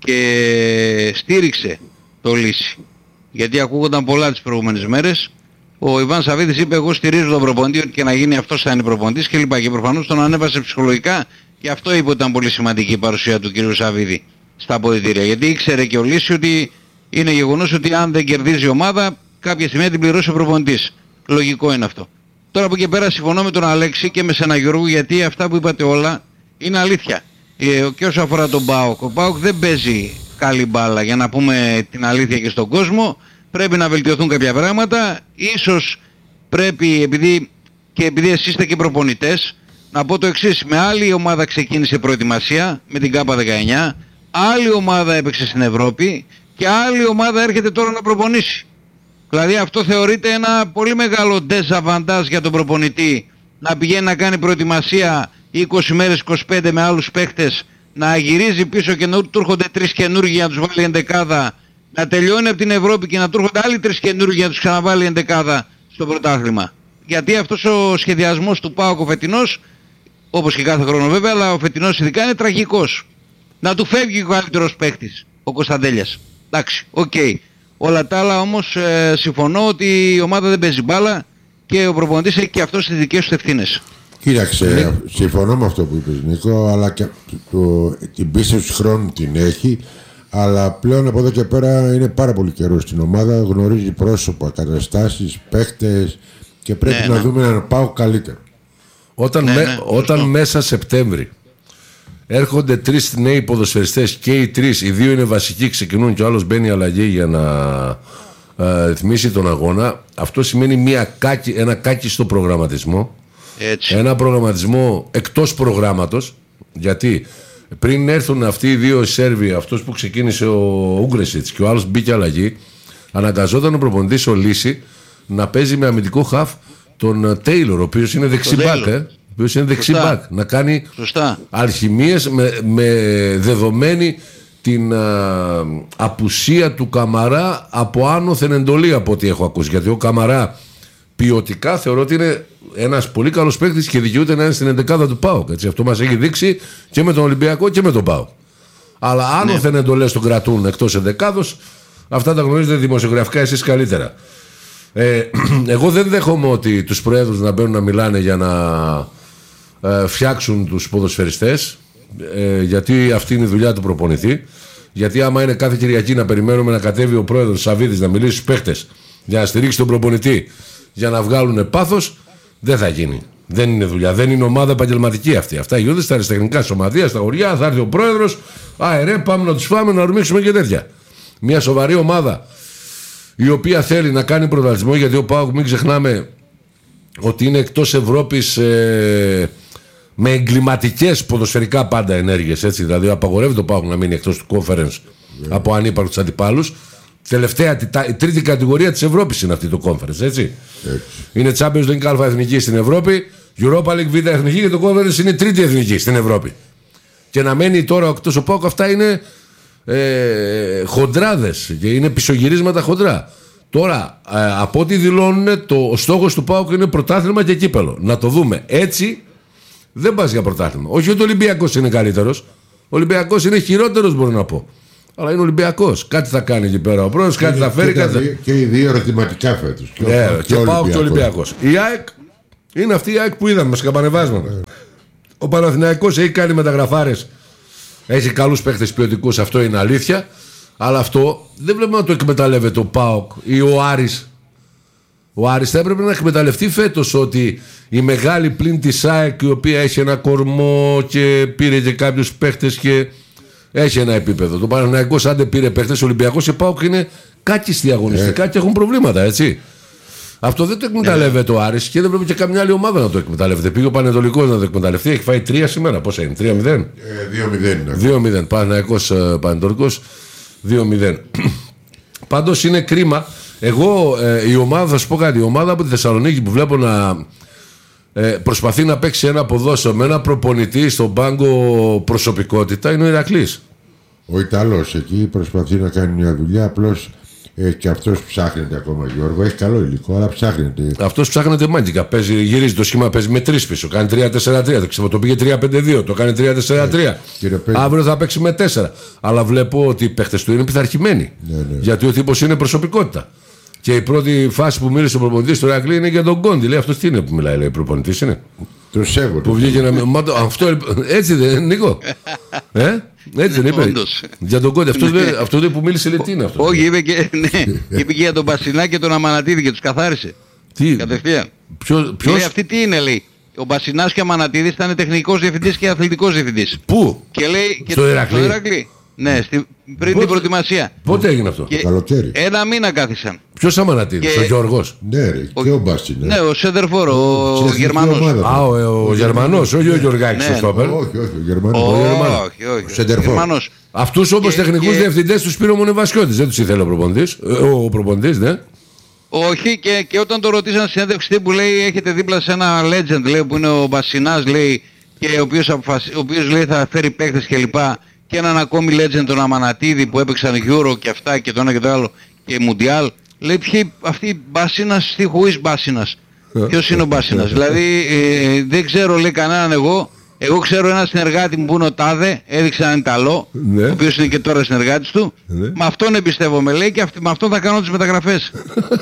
και στήριξε το Λύση. Γιατί ακούγονταν πολλά τις προηγούμενες μέρες. Ο Ιβάν Σαββίδης είπε: εγώ στηρίζω τον προπονητή, ότι και να γίνει αυτός θα είναι προπονητής κλπ. Και προφανώς τον ανέβασε ψυχολογικά, και αυτό είπε ότι ήταν πολύ σημαντική η παρουσία του κ. Σαββίδη στα αποδυτήρια. Γιατί ήξερε και ο Λύση ότι είναι γεγονός ότι αν δεν κερδίζει η ομάδα, κάποια στιγμή θα την πληρώσει ο προπονητής. Λογικό είναι αυτό. Τώρα από εκεί πέρα συμφωνώ με τον Αλέξη και με σένα Γιώργο, γιατί αυτά που είπατε όλα είναι αλήθεια. Και όσο αφορά τον ΠΑΟΚ, ο ΠΑΟΚ δεν παίζει καλή μπάλα, για να πούμε την αλήθεια και στον κόσμο. Πρέπει να βελτιωθούν κάποια πράγματα. Ίσως πρέπει, επειδή εσείς είστε και προπονητές, να πω το εξής: με άλλη ομάδα ξεκίνησε προετοιμασία, με την ΚΑΠΑ 19, άλλη ομάδα έπαιξε στην Ευρώπη και άλλη ομάδα έρχεται τώρα να προπονήσει. Δηλαδή αυτό θεωρείται ένα πολύ μεγάλο desavantage για τον προπονητή, να πηγαίνει να κάνει προετοιμασία 20 μέρες, 25 με άλλους παίχτες, να γυρίζει πίσω και να του έρχονται 3 καινούργοι να τους βάλει εντεκάδα, να τελειώνει από την Ευρώπη και να του έρχονται άλλοι 3 καινούργοι να τους ξαναβάλει εντεκάδα στο πρωτάθλημα. Γιατί αυτός ο σχεδιασμός του ΠΑΟΚ ο φετινός, όπως και κάθε χρόνο βέβαια, αλλά ο φετινός ειδικά είναι τραγικός. Να του φεύγει ο καλύτερος παίχτης, ο Κωνσταντέλιας. Εντάξει, οκ. Όλα τα άλλα όμως συμφωνώ ότι η ομάδα δεν παίζει μπάλα και ο προπονητής έχει και αυτός τις δικές του ευθύνες. Κοίταξε, συμφωνώ με αυτό που είπες Νίκο, αλλά και την πίστευση του χρόνου την έχει, αλλά πλέον από εδώ και πέρα είναι πάρα πολύ καιρό στην ομάδα, γνωρίζει πρόσωπα, καταστάσεις, παίκτες και πρέπει να δούμε να πάω καλύτερο. Όταν μέσα Σεπτέμβρη έρχονται 3 νέοι ποδοσφαιριστές και οι 3, οι 2 είναι βασικοί, ξεκινούν και ο άλλος μπαίνει αλλαγή για να ρυθμίσει τον αγώνα, αυτό σημαίνει ένα κάκιστο προγραμματισμό. Έτσι. Ένα προγραμματισμό εκτός προγράμματος, γιατί πριν έρθουν αυτοί οι 2 Σέρβοι, αυτός που ξεκίνησε ο Ούγκρεσιτς και ο άλλος μπήκε αλλαγή, αναγκαζόταν ο προπονητής ο Λύση να παίζει με αμυντικό χαφ τον Τέιλορ, ο οποίος είναι δεξιμπάκ, να κάνει αλχημίες με δεδομένη την απουσία του Καμαρά από άνωθεν εντολή, από ό,τι έχω ακούσει. Γιατί ο Καμαρά ποιοτικά θεωρώ ότι είναι ένας πολύ καλός παίκτης και δικαιούται να είναι στην 11η του ΠΑΟΚ. Αυτό μας έχει δείξει και με τον Ολυμπιακό και με τον ΠΑΟΚ. Αλλά άνωθεν εντολές τον κρατούν εκτός 11ης, αυτά τα γνωρίζετε δημοσιογραφικά εσείς καλύτερα. Εγώ δεν δέχομαι ότι τους προέδρους να μπαίνουν να μιλάνε για να φτιάξουν τους ποδοσφαιριστές, γιατί αυτή είναι η δουλειά του προπονητή. Γιατί άμα είναι κάθε Κυριακή να περιμένουμε να κατέβει ο πρόεδρος Σαββίδης να μιλήσει στους παίχτες για να στηρίξει τον προπονητή, για να βγάλουν πάθος, δεν θα γίνει. Δεν είναι δουλειά, δεν είναι ομάδα επαγγελματική αυτή. Αυτά γίνονται στα αριστεχνικά σωματεία, στα χωριά. Θα έρθει ο πρόεδρος, πάμε να τους φάμε, να ορμήξουμε και τέτοια. Μια σοβαρή ομάδα η οποία θέλει να κάνει πρωταθλητισμό, γιατί ο ΠΑΟΚ, μην ξεχνάμε ότι είναι εκτός Ευρώπης με εγκληματικές ποδοσφαιρικά πάντα ενέργειες. Έτσι, δηλαδή απαγορεύει το ΠΑΟΚ να μείνει εκτός του conference από ανύπαρκτους αντιπάλους. Τελευταία, η τρίτη κατηγορία της Ευρώπης είναι αυτή το conference, έτσι. Είναι Champions League Α εθνική στην Ευρώπη, Europa League Β εθνική και το conference είναι η τρίτη εθνική στην Ευρώπη. Και να μένει τώρα εκτός ο ΠΑΟΚ, αυτά είναι χοντράδες και είναι πισωγυρίσματα χοντρά. Τώρα, από ό,τι δηλώνουν, ο στόχος του ΠΑΟΚ είναι πρωτάθλημα και κύπελο. Να το δούμε. Έτσι δεν πας για πρωτάθλημα. Όχι ότι ο Ολυμπιακός είναι καλύτερος. Ο Ολυμπιακός είναι χειρότερος, μπορώ να πω. Αλλά είναι Ολυμπιακός. Κάτι θα κάνει εκεί πέρα ο πρόεδρος, κάτι θα φέρει. Και οι δύο ερωτηματικά φέτος. Και πάω και ο Ολυμπιακός. Η ΑΕΚ είναι αυτή η ΑΕΚ που είδαμε με σκαμπανεβάσματα. Ο Παναθηναϊκός έχει κάνει μεταγραφάρες. Έχει καλούς παίχτες ποιοτικούς, αυτό είναι αλήθεια. Αλλά αυτό δεν βλέπουμε να το εκμεταλλεύεται ο ΠΑΟΚ ή ο Άρης. Ο Άρης θα έπρεπε να εκμεταλλευτεί φέτος ότι η μεγάλη πλην της ΑΕΚ, η οποία έχει ένα κορμό και πήρε και κάποιους παίχτες και έχει ένα επίπεδο. Το Παναθηναϊκός άντε πήρε παίχτες, ο Ολυμπιακός και ΠΑΟΚ είναι κάκιστοι αγωνιστικά και έχουν προβλήματα, έτσι. Αυτό δεν το εκμεταλλεύεται ο Άρης και δεν πρέπει και καμιά άλλη ομάδα να το εκμεταλλεύεται. Πήγε ο Πανετολικός να το εκμεταλλευτεί, έχει φάει 3 σήμερα. Πόσα είναι, 3-0? 2-0. Πανετολικός 2-0. Πάντως είναι κρίμα. Εγώ η ομάδα, θα σου πω κάτι, η ομάδα από τη Θεσσαλονίκη που βλέπω να προσπαθεί να παίξει ένα ποδόσφαιρο με ένα προπονητή στον πάγκο προσωπικότητα είναι ο Ηρακλής. Ο Ιταλός εκεί προσπαθεί να κάνει μια δουλειά, απλώς και αυτός ψάχνεται ακόμα, Γιώργο. Έχει καλό υλικό, αλλά ψάχνεται. Αυτός ψάχνεται μάγικα. Γυρίζει το σχήμα, παίζει με 3 πίσω. Κάνει 3-4-3. Το πήγε 3-5-2. Το κάνει 3-4-3. Αύριο θα παίξει με 4. Αλλά βλέπω ότι οι παίχτες του είναι πειθαρχημένοι. Ναι. Γιατί ο τύπος είναι προσωπικότητα. Και η πρώτη φάση που μίλησε ο προπονητής στο Ηρακλή είναι για τον Κόντι. Λέει αυτός τι είναι που μιλάει, λέει, προπονητής είναι. Το σέβομαι. Που βγήκε να. Αυτό έτσι δεν είναι, Νίκο. Έτσι δεν είπε. Για τον Κόντι. Αυτό που μίλησε, λέει τι είναι αυτό. Όχι, είπε και για τον Μπασινά και τον Αμανατίδη και τους καθάρισε. Τι. Κατευθείαν. Λέει αυτή τι είναι, λέει. Ο Μπασινάς και ο Αμανατίδης ήταν τεχνικός διευθυντής και αθλητικός διευθυντής. Πού? Και λέει στο Ηρακλή. Ναι, πριν την προετοιμασία. Πότε έγινε αυτό? Το καλοκαίρι. 1 μήνα κάθισαν. Ποιος Αμανατίδης, ο Γιώργος? Ναι, ρε, και ο Μπάσινας. Ναι, ο Σέντερφορ, ο Γερμανός. Ο Γερμανός, όχι ο Γιωργάκης ο Στόπερ. Όχι, ο Γερμανός. Όχι. Αυτούς όπως τεχνικούς διευθυντές τους πήρε ο Μονεβασιώτης, δεν τους ήθελε ο προπονητής, ναι. Όχι, και όταν το ρωτήσαν στη συνέντευξη που λέει έχετε δίπλα σε ένα legend, λέει, που είναι ο Μπασινάς, λέει, και ο οποίος λέει θα φέρει παίκτες κλπ. Και έναν ακόμη legend, τον Αμανατίδη που έπαιξαν Euro και αυτά και το ένα και το άλλο και Mundial. Λέει ποιοι αυτοί Μπάσινας, τι χωρίς Μπάσινας. Ποιος είναι ο Μπάσινας? Δηλαδή δεν ξέρω, λέει, κανέναν εγώ ξέρω έναν συνεργάτη μου που είναι ο Τάδε, έδειξε έναν Ιταλό, ο οποίος είναι και τώρα συνεργάτης του. Με αυτόν εμπιστεύομαι, λέει, και με αυτόν θα κάνω τις μεταγραφές.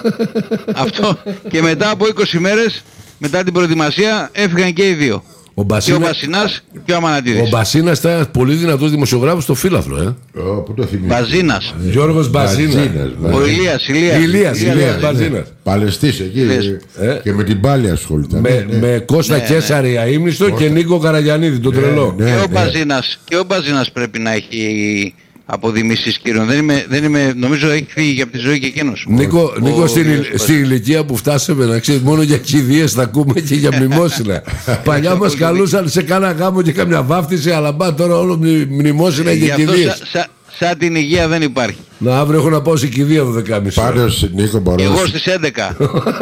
Αυτό. Και μετά από 20 μέρες, μετά την προετοιμασία, έφυγαν και οι δύο. Και ο Μπασινάς και ο Αμανατίδης. Ο Μπασίνας ήταν ένας πολύ δυνατός δημοσιογράφος στο Φύλαθλο, Πού το θυμίζει? Μπαζίνας. Γιώργος Μπαζίνας. Ο Ηλίας Μπαζίνας. Παλαιστής εκεί. Και με την πάλι ασχολείται. Με Κώστα Κέσαρη αείμνηστο και Νίκο Καραγιαννίδη, τον τρελό. Και ο Μπαζίνας πρέπει να έχει αποδημήσεις, κύριον. Δεν είμαι, νομίζω έχει φύγει από τη ζωή και εκείνος. Νίκο, στην ηλικία που φτάσαμε, να ξέρεις, μόνο για κηδείες θα ακούμε και για μνημόσυνα. Παλιά μας καλούσαν σε κάνα γάμο και κάμια βάφτιση, αλλά μπα τώρα όλο μνημόσυνα και κηδείες. Σαν την υγεία δεν υπάρχει. Να, αύριο έχω να πάω σε κηδεία 12.30. Πάντως, Νίκο, μπορώ. Εγώ στις 11.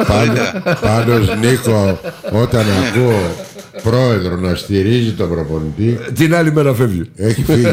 Πάντως, Νίκο, όταν ακούω πρόεδρο να στηρίζει τον προπονητή, την άλλη μέρα φεύγει. Έχει φύγει.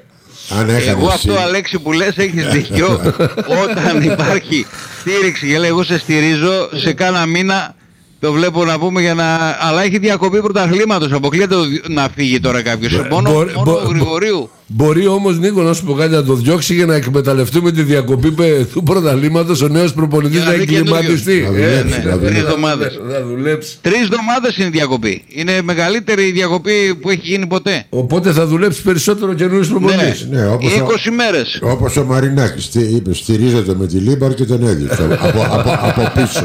Εγώ αυτό, Αλέξη, που λες έχεις δίκιο. Όταν υπάρχει στήριξη και λέει εγώ σε στηρίζω, σε κάνα μήνα το βλέπω να πούμε για να... Αλλά έχει διακοπή πρωταθλήματος, αποκλείεται να φύγει τώρα κάποιος. Μόνο Γρηγορίου. Μπορεί όμως, Νίκο, να σου πω κάτι, να το διώξει για να εκμεταλλευτούμε τη διακοπή του πρωταθλήματος, ο νέος προπονητής να εγκληματιστεί. 3 εβδομάδες. 3 εβδομάδες είναι η διακοπή. Είναι μεγαλύτερη η διακοπή που έχει γίνει ποτέ. Οπότε θα δουλέψει περισσότερο καινούργιος προπονητής. Ναι, 20 μέρες. Όπως ο Μαρινάκης είπε, στηρίζεται με τη Λίμπαρ και τον έδιωξε από πίσω.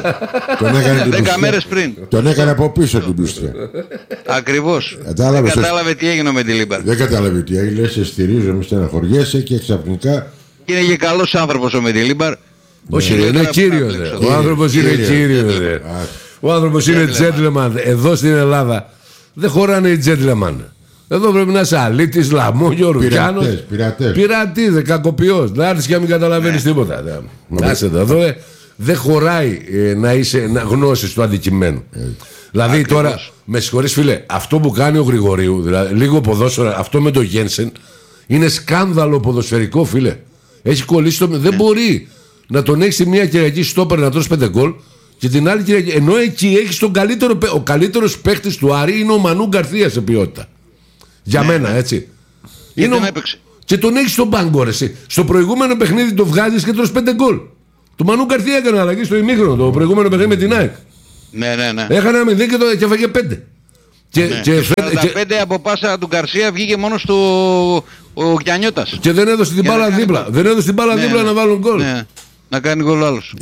Τον έκανε από πίσω την πίστρα. Ακριβώς. Δεν κατάλαβε τι έγινε με τη Λίμπαρ. Δεν κατάλαβε τι έγινε. Σε στηρίζω, με στεναχωριέσαι και ξαφνικά. Είναι και καλός άνθρωπος ο Μεντιλίμπαρ. Όχι, είναι κύριος. Ο άνθρωπος είναι κύριος. Ο άνθρωπος είναι gentleman. Εδώ στην Ελλάδα δεν χωράνε οι gentleman. Εδώ πρέπει να είσαι αλήτης, λαμόγιο, ρουκιάνος. Πειρατής, κακοποιός. Να έρθεις και να μην καταλαβαίνεις τίποτα. Εδώ δεν χωράει να είσαι γνώσης του αντικειμένου. Δηλαδή τώρα, με συγχωρείς φίλε, αυτό που κάνει ο Γρηγορίου, δηλαδή λίγο ποδόσφαιρο, αυτό με το Γένσεν, είναι σκάνδαλο ποδοσφαιρικό, φίλε. Έχει κολλήσει δεν μπορεί να τον έχει μια Κυριακή στόπερ να τρώσει 5 γκολ και την άλλη Κυριακή. Ενώ εκεί έχει ο καλύτερος παίκτης του Άρη είναι ο Μανού Γκαρθία σε ποιότητα. Για μένα, έτσι. Και δεν έπαιξε. Και τον έχεις στον πάγκο, ρε. Στο προηγούμενο παιχνίδι το βγάζεις και τρως 5 γκολ. Του Μανού Καρθία έκανε αλλαγή στο ημίχρονο, το προηγούμενο παιχνίδι με την ΑΕΚ. Ναι. Έχανε 0 και έφαγε 5. Και 45 από πάσα του Γκαρσία βγήκε μόνο στο ο Κιανιώτας. Και δεν έδωσε την μπάλα δίπλα. Δεν έδωσε την μπάλα δίπλα να βάλουν γκολ. Ναι. Να κάνει γκολ άλλος.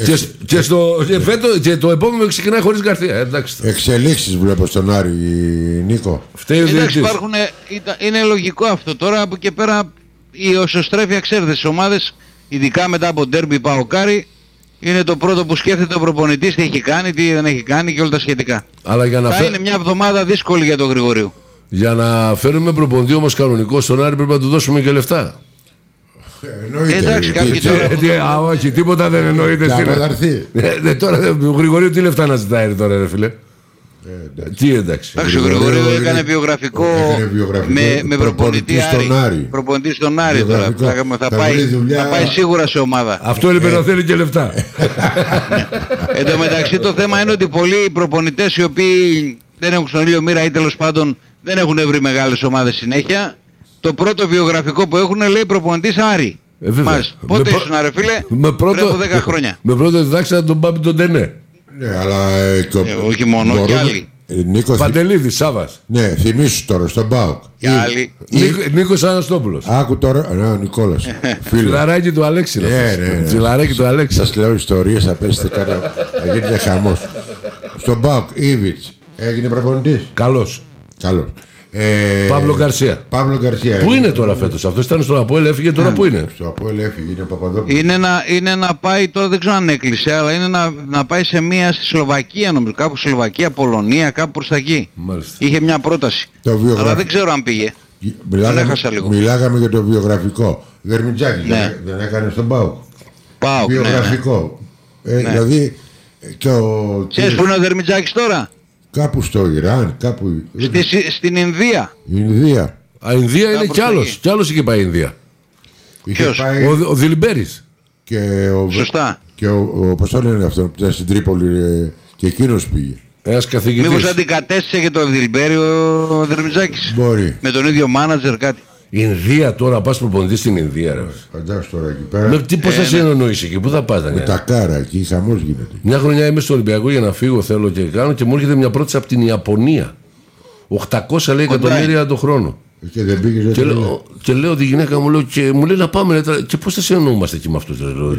Και το επόμενο ξεκινάει χωρίς Γκαρσία. Εντάξει. Εξελίξεις βλέπω στον Άρη, Νίκο. Εντάξει, είναι λογικό αυτό τώρα. Από και πέρα η οσοστρέφεια, ξέρετε, στις ομάδες, ειδικά μετά από ντέρμπι Παοκάρι, είναι το πρώτο που σκέφτεται ο προπονητής, τι έχει κάνει, τι δεν έχει κάνει και όλα τα σχετικά. Αλλά θα είναι μια εβδομάδα δύσκολη για τον Γρηγορίου. Για να φέρουμε προπονητή όμως κανονικό στον Άρη πρέπει να του δώσουμε και λεφτά. Εντάξει, κάποιοι τώρα... όχι, τίποτα δεν εννοείται. Τώρα ο Γρηγορίου τι λεφτά να ζητάει τώρα, ρε φίλε. Τι εντάξει. Ο Γρηγορίου έκανε βιογραφικό με προπονητή Άρη. Προπονητή στον Άρη τώρα. Θα πάει σίγουρα σε ομάδα. Αυτό έλειπε να θέλει και λεφτά. Εν τω μεταξύ το θέμα είναι ότι πολλοί προπονητές οι οποίοι δεν έχουν στον ήλιο μοίρα ή τέλος πάντων δεν έχουν βρει μεγάλες ομάδες συνέχεια, το πρώτο βιογραφικό που έχουν λέει προπονητής Άρη. Πότε ήσουν ρε φίλε? Πριν από 10 χρόνια. Με πρώτο διδάξα τον Πάπη τον Τενέ. Ναι, αλλά όχι μόνο, και άλλοι. Παντελίδης, Σάβας. Ναι, θυμίσου τώρα στον ΠΑΟΚ. Και άλλοι. Νίκος Αναστόπουλος. Άκου τώρα, ο Νικόλας. Φιλαράκι του Αλέξη. Ναι. Φιλαράκι του Αλέξη. Σας λέω ιστορίες, θα πέσετε κάτω. Θα γίνεται χαμός. Στον ΠΑΟΚ, Ήβιτς. Έγινε προπονητής. Καλός. Παύλο Γκαρσία. Πού είναι τώρα φέτος? Αυτός ήταν στο Αποέλ, έφυγε τώρα. Πού είναι? Στο Αποέλ έφυγε, είναι Παπαδόπουλος. Είναι να πάει τώρα, δεν ξέρω αν έκλεισε, αλλά είναι να πάει σε μία στη Σλοβακία, νομίζω. Κάπου Σλοβακία, Πολωνία, κάπου προς τα εκεί. Μάλιστα. Είχε μια πρόταση. Αλλά δεν ξέρω αν πήγε. Μιλάγαμε για το βιογραφικό. Δερμιτζάκη, δεν έκανε στον ΠΑΟΚ. Βιογραφικό. Δηλαδή. Ξέρεις που είναι ο Δερμιτζάκης τώρα? Κάπου στο Ιράν, κάπου... Στην Ινδία. Ινδία. Ινδία είναι κι άλλος είχε πάει Ινδία. Ποιος? Ο Δηλιμπέρης. Σωστά. Και πώς το λένε αυτό, που ήταν στην Τρίπολη και εκείνος πήγε. Ένας καθηγητής. Μήπως αντικατέστησε και το Δηλιμπέρη ο Δερμιτζάκης? Μπορεί. Με τον ίδιο μάνατζερ κάτι. Ινδία τώρα, πας προπονητής στην Ινδία ρε. Φαντάσου τώρα εκεί πέρα. Πώς θα σε εννοείς εκεί, πού θα πας? Με τα κάρα εκεί, χαμός γίνεται. Μια χρονιά είμαι στο Ολυμπιακό για να φύγω, θέλω και κάνω και μου έρχεται μια πρόταση από την Ιαπωνία. 800 λέει εκατομμύρια το χρόνο. Και δεν πήγες και λέω τη γυναίκα μου, λέω, και μου λέει να πάμε. Και πώς θα σε εννοούμαστε εκεί με αυτούς?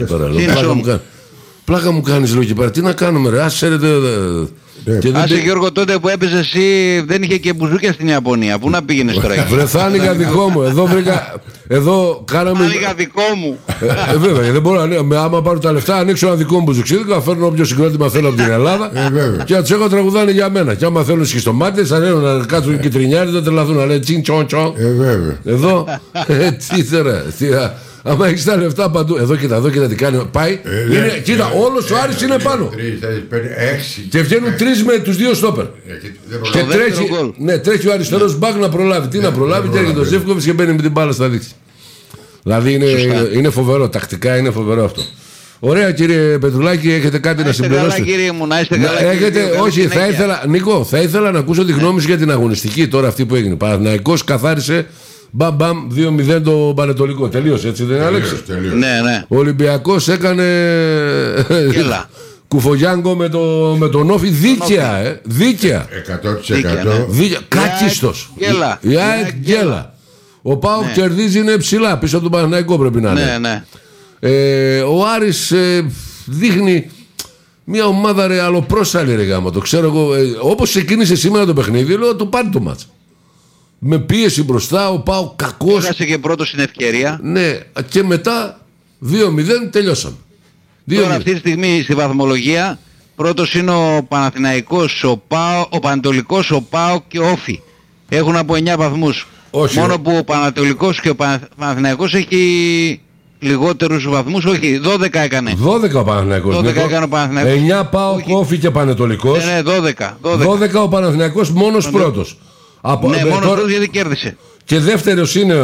Πλάκα μου κάνεις, λέω, εκεί πέρα. Τι να κάνουμε, ρε, Άσε Γιώργο, τότε που έπαιζε εσύ δεν είχε και μπουζούκια στην Ιαπωνία. Πού να πήγαινες τώρα εκεί? Βρε, θα άνοιγα δικό μου. Εδώ κάναμε. Άνοιγα δικό μου. Βέβαια, δεν μπορώ να. Άμα πάρω τα λεφτά, ανοίξω ένα δικό μου μπουζουξίδικο, να φέρνω όποιο συγκρότημα θέλω από την Ελλάδα και να του έχω τραγουδάνε για μένα. Και άμα θέλουν σχιστομάτες, θα λένε να κάτσουν κυτρινιάρι, δεν τρελαθούν. Να λένε τσιν τσον τσον. Εδώ. Τι τώρα. Άμα έχεις τα λεφτά παντού. Εδώ κοίτα τι κάνει. Πάει. Κοίτα, όλος ο Άρης είναι πάνω. Και βγαίνουν 3 με τους 2 στόπερ. Και τρέχει ο αριστερός μπακ να προλάβει. Τι να προλάβει, και έρχεται ο Ζεύκοβιτς και μπαίνει με την μπάλα στα δίχτυα. Δηλαδή είναι φοβερό. Τακτικά είναι φοβερό αυτό. Ωραία, κύριε Πετρουλάκη, έχετε κάτι να συμπληρώσετε? Καλά, κύριε μου, να είστε καλά. Όχι, Νίκο, θα ήθελα να ακούσω τη γνώμη σου για την αγωνιστική τώρα αυτή που έγινε. Παναθηναϊκός καθάρισε. Μπαμ, 2-0 το Πανετολικό. Τελείωσε, έτσι δεν είναι, Αλέξη? Ναι. Ο Ολυμπιακός έκανε κουφογιάνγκο με τον Όφη δίκαια. Δίκαια. 100%. Κάκιστος. Η ΑΕΚ γκέλα. Ο ΠΑΟΚ κερδίζει, είναι ψηλά. Πίσω από τον Παναθηναϊκό πρέπει να είναι. Ναι. Ο Άρης δείχνει μια ομάδα ρε αλλοπρόσαλη ρε γάμα. Το ξέρω εγώ. Όπως ξεκίνησε σήμερα το παιχνίδι, λέω το πάρει το μάτς. Με πίεση μπροστά, ο ΠΑΟΚ κακός. Έχασε και πρώτο στην ευκαιρία. Ναι, και μετά 2-0 τελειώσαμε. Τώρα αυτή τη στιγμή στη βαθμολογία πρώτος είναι ο Παναθηναϊκός, ο Πανετολικός, ο ΠΑΟΚ και ο Όφη. Έχουν από 9 βαθμούς. Μόνο που ο Πανετολικός και ο Παναθηναϊκός έχει λιγότερους βαθμούς. Όχι, 12 έκανε. 12 ο Παναθηναϊκός. 12 έκανε ο Παναθηναϊκός. 9 ΠΑΟΚ, Όφη και Πανετολικός. Ναι, 12. 12 ο Παναθηναϊκός μόνος πρώτος. Ναι, μόνος πρώτος γιατί κέρδισε. Και δεύτερος είναι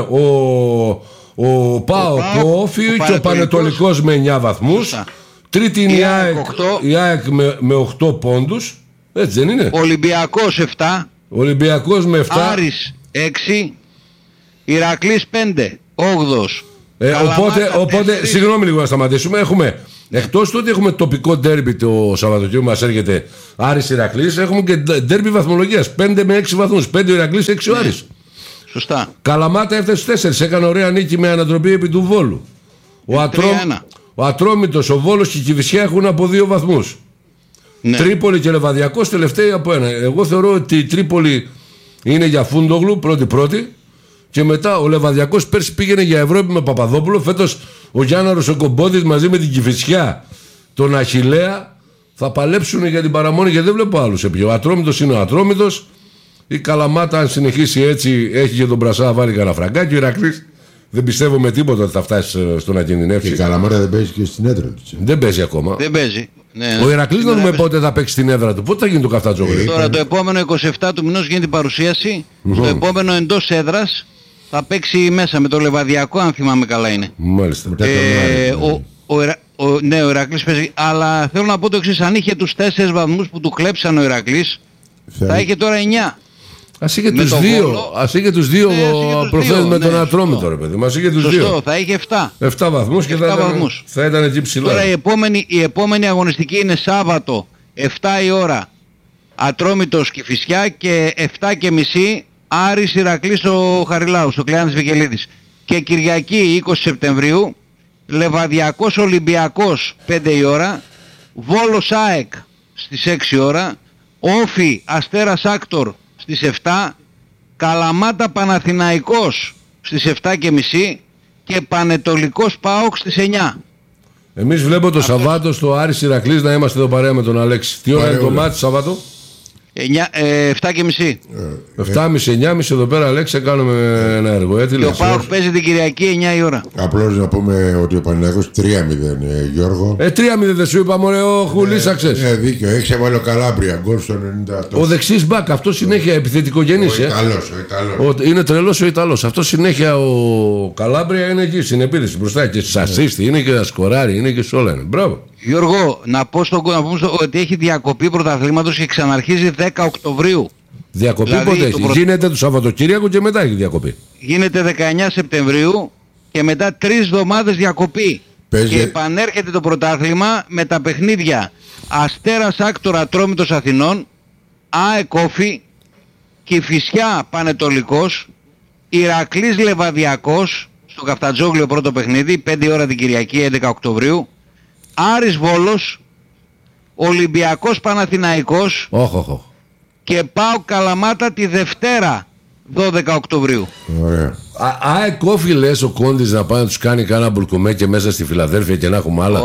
ο ΠΑΟΚ, ο Όφη και ο Πανετολικός με 9 βαθμούς. Τρίτη είναι η ΑΕΚ με 8 πόντους. Έτσι δεν είναι? Ολυμπιακός 7. Ολυμπιακός με 7. Άρης 6. Ηρακλής 5, 8ος. Οπότε, συγγνώμη λίγο να σταματήσουμε. Έχουμε, εκτός του ότι έχουμε τοπικό ντέρμπι το Σαββατοκύριακο μας έρχεται Άρης Ηρακλής, έχουμε και ντέρμπι βαθμολογίας 5 με 6 βαθμούς. 5 ο Ηρακλής, 6 ο Άρης. Σωστά. Καλαμάτα έφτασε στους 4. Έκανε ωραία νίκη με ανατροπή επί του Βόλου. Ο Ατρόμητος, ο Βόλος και η Κηφισιά έχουν από 2 βαθμούς. Ναι. Τρίπολη και Λεβαδιακός τελευταίοι από 1. Εγώ θεωρώ ότι η Τρίπολη είναι για Φούντογλου πρώτη. Και μετά ο Λεβαδιακός πέρσι πήγαινε για Ευρώπη με Παπαδόπουλο. Φέτος ο Γιάνναρος ο Κομπόδης μαζί με την Κηφισιά, τον Αχιλλέα, θα παλέψουν για την παραμονή και δεν βλέπω άλλους. Ο Ατρόμητος είναι ο Ατρόμητος. Η Καλαμάτα, αν συνεχίσει έτσι, έχει και τον Πρασά βάλει κανένα φραγκάκι. Ο Ηρακλής δεν πιστεύω με τίποτα ότι θα φτάσει στο να κινδυνεύσει. Και η Καλαμάτα δεν παίζει και στην έδρα του. Δεν παίζει ακόμα. Δεν παίζει. Ναι. Ο Ηρακλής να δούμε πότε θα παίξει στην έδρα του. Πότε θα γίνει το Καφτατζόγλιο. Τώρα το επόμενο 27 του μηνός γίνεται η παρουσίαση. Το επόμενο εντός έδρας θα παίξει μέσα με το Λεβαδιακό, αν θυμάμαι καλά είναι. Μάλιστα. Ναι, ο Ηρακλής παίζει. Αλλά θέλω να πω το εξής: αν είχε τους 4 βαθμούς που του κλέψαν ο Ηρακλής, θα είχε τώρα 9. Ας είχε τους δύο προχθές με τον Ατρόμητο, ρε παιδί. Μας είχε τους δύο. Σωστό, θα είχε 7. 7 βαθμούς και θα ήταν εκεί ψηλά. Τώρα η επόμενη αγωνιστική είναι Σάββατο 7 η ώρα Ατρόμητος Κηφισιά και 7:30 Άρης Ηρακλής στο Χαριλάου, στο Κλεάνθης Βικελίδης. Και Κυριακή 20 Σεπτεμβρίου Λεβαδιακός Ολυμπιακός 5 η ώρα, Βόλος ΑΕΚ στις 6 ώρα, Όφι Αστέρας Άκτορ στις 7, Καλαμάτα Παναθηναϊκός στις 7:30 και Πανετολικός ΠΑΟΚ στις 9. Εμείς βλέπω το Σαββάτο στο Άρης Ηρακλής να είμαστε εδώ παρέα με τον Αλέξη. Τι ώρα είναι το μάτι Σαββάτο? 7:30. 7:30-9:30 εδώ πέρα, Αλέξη, κάνουμε ένα έργο. Και ο ΠΑΟΚ παίζει την Κυριακή 9 η ώρα. Απλώς να πούμε ότι ο Παναθηναϊκός 3-0, Γιώργο. 3-0 δεν σου είπα, μωρέ, ο Χουλίσαξες. Δίκιο, έχει έβαλε ο Καλάμπρια γκολ στο 90. Ο δεξής μπακ, αυτό συνέχεια επιθετικογενής. Ο Ιταλός. Είναι τρελός ο Ιταλός. Αυτό συνέχεια ο Καλάμπρια είναι εκεί στην επίθεση μπροστά και στις ασίστη, είναι και σκοράρι, είναι και σε όλα. Μπράβο. Γιώργο, να πούμε ότι έχει διακοπή πρωταθλήματος και ξαναρχίζει 10 Οκτωβρίου. Διακοπή δηλαδή, πότε έχει? Γίνεται το Σαββατοκύριακο και μετά έχει διακοπή. Γίνεται 19 Σεπτεμβρίου και μετά 3 εβδομάδες διακοπή. Και επανέρχεται το πρωτάθλημα με τα παιχνίδια Αστέρας Άκτορα Ατρόμητος Αθηνών, ΑΕΚ Όφι, Κηφισιά Πανετολικός, Ηρακλής Λεβαδιακός στο Καφτατζόγλιο πρώτο παιχνίδι 5 ώρα την Κυριακή 11 Οκτωβρίου, Άρης Βόλος, Ολυμπιακός Παναθηναϊκός και ΠΑΟΚ Καλαμάτα τη Δευτέρα 12 Οκτωβρίου. Ωραία. ΑΕΚ Όφι λες ο Κόντης να πάει να τους κάνει κάνα μπουλκουμέ και μέσα στη Φιλαδέλφια και να έχουμε άλλα.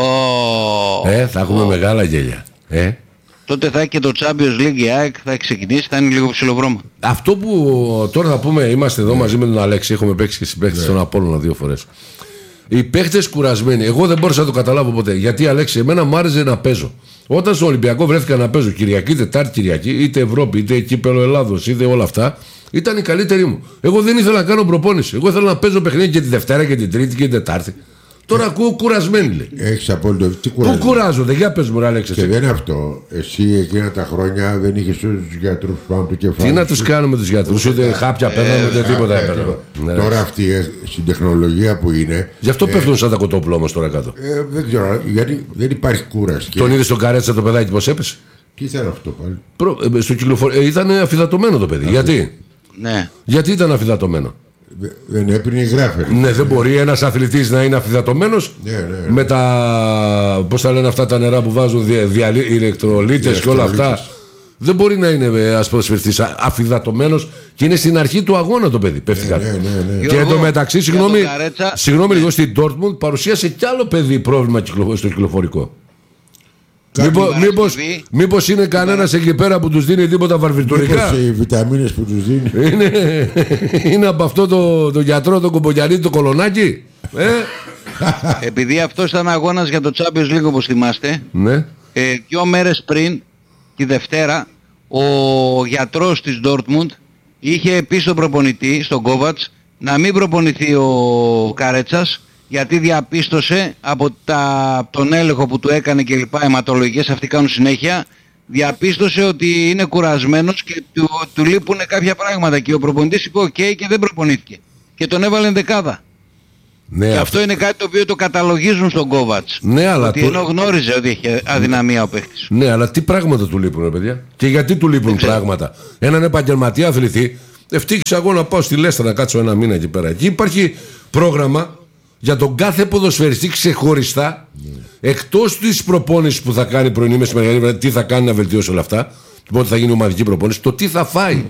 Θα έχουμε μεγάλα γέλια. Τότε θα έχει και το Champions League η ΑΕΚ, θα έχει ξεκινήσει, θα είναι λίγο ψιλοβρώμα. Αυτό που τώρα θα πούμε, είμαστε εδώ μαζί με τον Αλέξη, έχουμε παίξει και συμπαίχτες στον Απόλλωνα 2 φορές. Οι παίχτες κουρασμένοι, εγώ δεν μπόρεσα να το καταλάβω ποτέ. Γιατί, Αλέξη, εμένα μου άρεσε να παίζω. Όταν στο Ολυμπιακό βρέθηκα να παίζω Κυριακή, Τετάρτη, Κυριακή, είτε Ευρώπη, είτε Κύπελλο Ελλάδος, είτε όλα αυτά, ήταν η καλύτερη μου. Εγώ δεν ήθελα να κάνω προπόνηση. Εγώ ήθελα να παίζω παιχνίδι και τη Δευτέρα και την Τρίτη και την Τετάρτη. Τώρα ακούω κουρασμένοι, λέει. Έχεις απόλυτο. Πού κουράζονται, για πες μου, ρε Αλέξη. Και δεν είναι αυτό. Εσύ εκείνα τα χρόνια δεν είχες τους γιατρούς πάνω του κεφάλι. Τι να τους κάνουμε τους γιατρούς, ούτε χάπια παίρναμε, ούτε τίποτα έπαιρναμε. Τώρα αυτή στην τεχνολογία που είναι. Γι' αυτό πέφτουν σαν τα κοτόπουλα όμως τώρα κάτω. Δεν ξέρω, γιατί δεν υπάρχει κούραση. Τον είδες στον Καρέτσα το παιδάκι πώς έπεσε? Τι ήταν αυτό πάλι? Στο ήταν αφυδατωμένο το παιδί. Γιατί? Ναι. Γιατί ήταν αφυδατωμένο? Δεν έπαιρνε η γράφερ. Ναι, δεν μπορεί ένας αθλητής να είναι αφυδατωμένος με τα. Πώς τα λένε αυτά τα νερά που βάζουν ηλεκτρολίτες και όλα αυτά. Δεν μπορεί να είναι ασπροσφερθής αφυδατωμένος και είναι στην αρχή του αγώνα το παιδί. Πέφτει κάτω. Και εντωμεταξύ, συγγνώμη λίγο, στην Dortmund παρουσίασε κι άλλο παιδί πρόβλημα στο κυκλοφορικό. Μήπως είναι κανένας εκεί πέρα που τους δίνει τίποτα βαρβιτουρικά? Μήπως οι βιταμίνες που τους δίνει είναι από αυτό το γιατρό, το Κομπογιανίδη, το Κολονάκι. Επειδή αυτός ήταν αγώνας για το Champions League, όπως θυμάστε, 2 μέρες πριν, τη Δευτέρα, ο γιατρός της Dortmund είχε πει στον προπονητή, στον Κόβατς, να μην προπονηθεί ο Καρέτσας, γιατί διαπίστωσε από τον έλεγχο που του έκανε και λοιπά, αιματολογικές αυτοί κάνουν συνέχεια, διαπίστωσε ότι είναι κουρασμένος και του λείπουν κάποια πράγματα και ο προπονητής είπε ok και δεν προπονήθηκε. και τον έβαλε δεκάδα. Ναι, και αυτό είναι κάτι το οποίο το καταλογίζουν στον Κόβατς. Ναι, αλλά ότι ενώ γνώριζε ότι είχε αδυναμία ο παίχτης. Ναι, αλλά τι πράγματα του λείπουν, παιδιά. Και γιατί του λείπουν πράγματα. Έναν επαγγελματία αθλητή, ευτύχησα εγώ να πάω στη Λέστα να κάτσω ένα μήνα εκεί πέρα. Εκεί υπάρχει πρόγραμμα για τον κάθε ποδοσφαιριστή ξεχωριστά, εκτός της προπόνησης που θα κάνει πρωινή, μεσημερινή, τι θα κάνει να βελτιώσει όλα αυτά, πότε θα γίνει ομαδική προπόνηση, το τι θα φάει.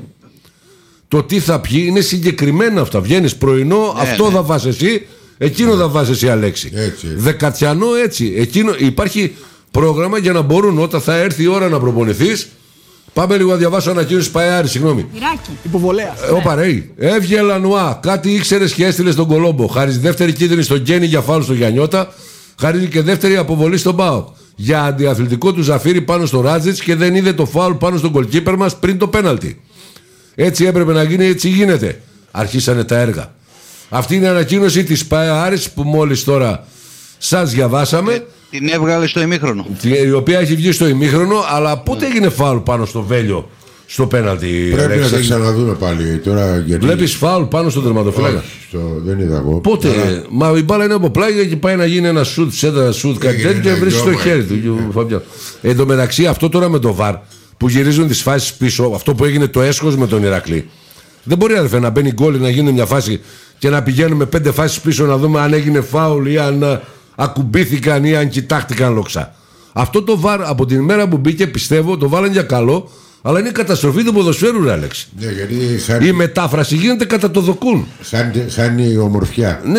Το τι θα πιει είναι συγκεκριμένα αυτά. Βγαίνεις πρωινό, αυτό θα βάζεις εσύ, εκείνο θα βάζεις εσύ, Αλέξη. Δεκατιανό έτσι. Εκείνο, υπάρχει πρόγραμμα για να μπορούν όταν θα έρθει η ώρα να προπονηθείς. Πάμε λίγο να διαβάσω ανακοίνωση Παϊάρη, συγγνώμη. Υποβολέας. Έβγε Λανουά, κάτι ήξερες και έστειλε στον Κολόμπο. Χάρη δεύτερη κίτρινη στον Γκένι για φάουλ στο Γιαννιώτα. Χάρη και δεύτερη αποβολή στον ΠΑΟΚ. Για αντιαθλητικό του Ζαφύρι πάνω στο Ράτζιτς και δεν είδε το φάουλ πάνω στον γκολκίπερ μας πριν το πέναλτι. Έτσι έπρεπε να γίνει, έτσι γίνεται. Αρχίσανε τα έργα. Αυτή είναι η ανακοίνωση της Παϊάρης που μόλις τώρα σας διαβάσαμε. Την έβγαλε στο ημίχρονο. Η οποία έχει βγει στο ημίχρονο, αλλά πότε έγινε φάουλ πάνω στο Βέλιο στο πέναλτι? Πρέπει να τα ξαναδούμε πάλι τώρα. Γιατί... Βλέπεις φάουλ πάνω στον τερματοφύλακα? Δεν είδα εγώ. Πότε? Μα η μπάλα είναι από πλάγια και πάει να γίνει ένα σουτ, σε ένα σουτ, κάτι τέτοιο και βρίσκει στο χέρι του. Εν τω μεταξύ, αυτό τώρα με το βαρ που γυρίζουν τις φάσεις πίσω, αυτό που έγινε το έσχος με τον Ηρακλή. Δεν μπορεί αδερφέ να μπαίνει γκολ, να γίνει μια φάση και να πηγαίνουμε 5 φάσεις πίσω να δούμε αν έγινε φάουλ ή αν ακουμπήθηκαν ή αν κοιτάχτηκαν λοξά. Αυτό το βαρ από την ημέρα που μπήκε, πιστεύω, το βάλαν για καλό, αλλά είναι καταστροφή του ποδοσφαίρου, ρε Αλέξη. Ναι, γιατί η μετάφραση γίνεται κατά το δοκούν. Χάνει η ομορφιά. Ναι,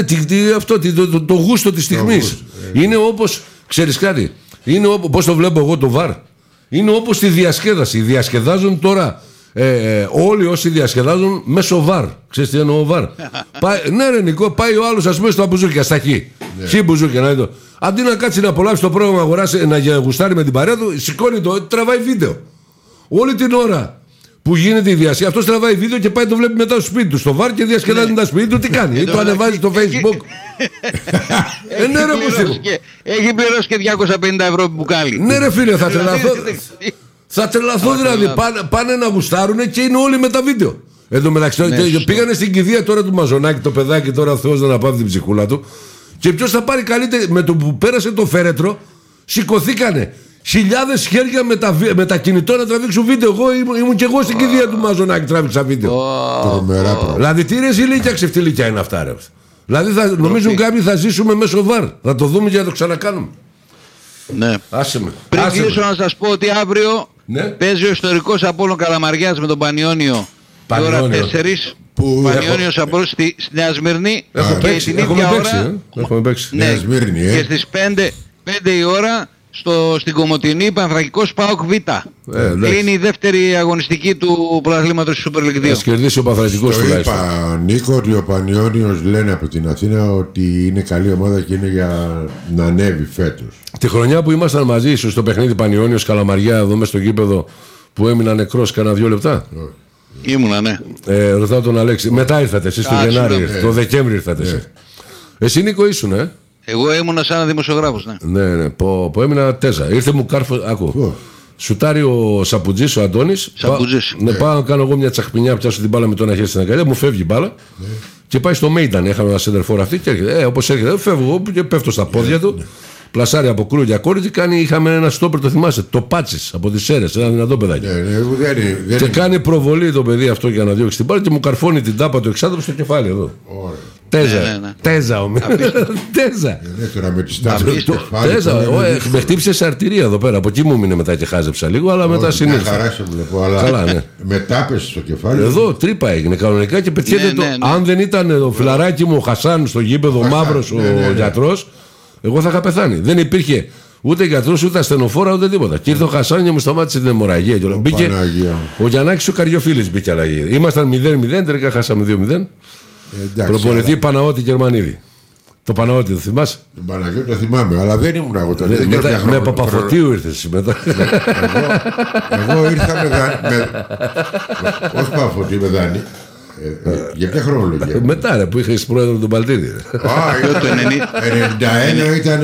το γούστο της στιγμής. Είναι όπως, ξέρεις κάτι, είναι όπως το βλέπω εγώ το βαρ. Είναι όπως τη διασκέδαση. Διασκεδάζουν τώρα όλοι όσοι διασκεδάζουν μέσω βαρ. Ξέρεις τι εννοώ βαρ? Ναι, ρε Νικό, πάει ο άλλος ας πούμε στο μπουζούκια, στα χι. Χι μπουζούκια, να είναι το. Αντί να κάτσει να απολαύσει το πρόγραμμα, αγοράσει, να γουστάρει με την παρέα του, σηκώνει το, τραβάει βίντεο. Όλη την ώρα που γίνεται η διασκέδαση, αυτός τραβάει βίντεο και πάει το βλέπει μετά στο σπίτι του. Στο βαρ και διασκεδάζει μετά σπίτι του, τι κάνει? Ή το ανεβάζει στο Facebook. Ναι, ρε Μουσίκο. Έχει πληρώσει και 250 ευρώ μπουκάλι. Ναι, ρε φίλε, θα τρελαθώ. Θα τρελαθώ δηλαδή. Πάνε να γουστάρουνε και είναι όλοι με τα βίντεο. Εν τω μεταξύ, πήγανε στην κηδεία τώρα του Μαζονάκη, το παιδάκι τώρα ο Θεός να αναπαύει την ψυχούλα του. Και ποιος θα πάρει καλύτερη? Με το που πέρασε το φέρετρο, σηκωθήκανε χιλιάδες χέρια με τα κινητό να τραβήξουν βίντεο. Εγώ ήμουν και εγώ στην κηδεία του Μαζονάκη, τράβηξα βίντεο. Δηλαδή τι ρε ζηλίκια ξεφτυλίκια είναι αυτά, ρε. Δηλαδή νομίζουν κάποιοι θα ζήσουμε μέσω βαρ. Θα το δούμε και να το ξανακάνουμε. Ναι. Άσε με. Πριν κλείσω να σας πω ότι αύριο παίζει ο ιστορικός Απόλλων Καλαμαριάς με τον Πανιόνιο. Η ώρα 4. Πανιόνιος Απόλλων στη Νέα Σμύρνη. Και την ίδια ώρα. Έχουμε παίξει. Νέα Σμύρνη, και στις 5 η ώρα στην Κομοτηνή Πανθρακικός ΠΑΟΚ Β. Κλείνει η δεύτερη αγωνιστική του πρωταθλήματος της Super League 2. Ας κερδίσει ο Πανθρακικός τουλάχιστον. Είπα Νίκο ότι ο Πανιόνιος λένε από την Αθήνα ότι είναι καλή ομάδα και είναι για να ανέβει φέτος. Τη χρονιά που ήμασταν μαζί ίσως στο παιχνίδι Πανιόνιος Καλαμαριά εδώ μέσα στο γήπεδο που έμεινα νεκρός κάνα 2 λεπτά. Ήμουνα, ναι. Ρωτάω τον Αλέξη. Μετά ήρθατε εσείς το Γενάρη, το Δεκέμβρη ήρθατε εσείς. Εσύ Νίκο ήσουν, Εγώ ήμουνα σαν δημοσιογράφος, ναι. Ναι, που έμεινα τέζα. Ήρθε μου κάρφο, άκου. Σουτάρει ο Σαπουτζής, ο Αντώνης. Ναι, πάω να κάνω εγώ μια τσαχπινιά, πιάσω την μπάλα με το ένα χέρι στην αγκαλιά, μου φεύγει η μπάλα. Και πάει στο Μέιταν. Είχαμε ένα σέντερφορ αυτή και έρχεται. Όπως έρχεται, φεύγω εγώ και πέφτω στα πόδια του. Πλασάρει από κρούγια κόρη και κάνει, είχαμε ένα στόπερ, το θυμάσαι, το Πάτσις από τις Σέρες, ένα δυνατό παιδάκι. Και κάνει προβολή το παιδί αυτό για να διώξει την μπάλα και μου καρφώνει την τάπα του εξάδρου στο κεφάλι εδώ. Τέζα ο Τέζα. Με χτύπησε σε αρτηρία εδώ πέρα. Από εκεί μου μείνε μετά και χάζεψα λίγο, αλλά μετά συνήθισα. Μετά πέσει στο κεφάλι. Εδώ τρύπα έγινε κανονικά και πετιέται το. Αν δεν ήταν το φιλαράκι μου ο Χασάν στο γήπεδο, ο μαύρος ο γιατρός, εγώ θα είχα πεθάνει. Δεν υπήρχε ούτε γιατρός, ούτε ασθενοφόρα, ούτε τίποτα. Και ήρθε ο Χασάν και μου σταμάτησε την αιμορραγία. Μπήκε ο Γιαννάκης ο Καριοφίλης μπήκε αλλαγή. Ήμασταν 0-0, τελικά χάσαμε 2-0. Προπονητή Παναώτη Γερμανίδη. Το Παναώτη το θυμάσαι? Τον Παναγιώτη το θυμάμαι, αλλά δεν ήμουν εγώ τότε. Με Παπαφωτίου ήρθες μετά. Εγώ ήρθα με. Όχι Παπαφωτίου, με Δάνη. Για ποια χρονολογία? Μετά ρε που είχες πρόεδρο τον Παλτίδη. Το 91 ήταν.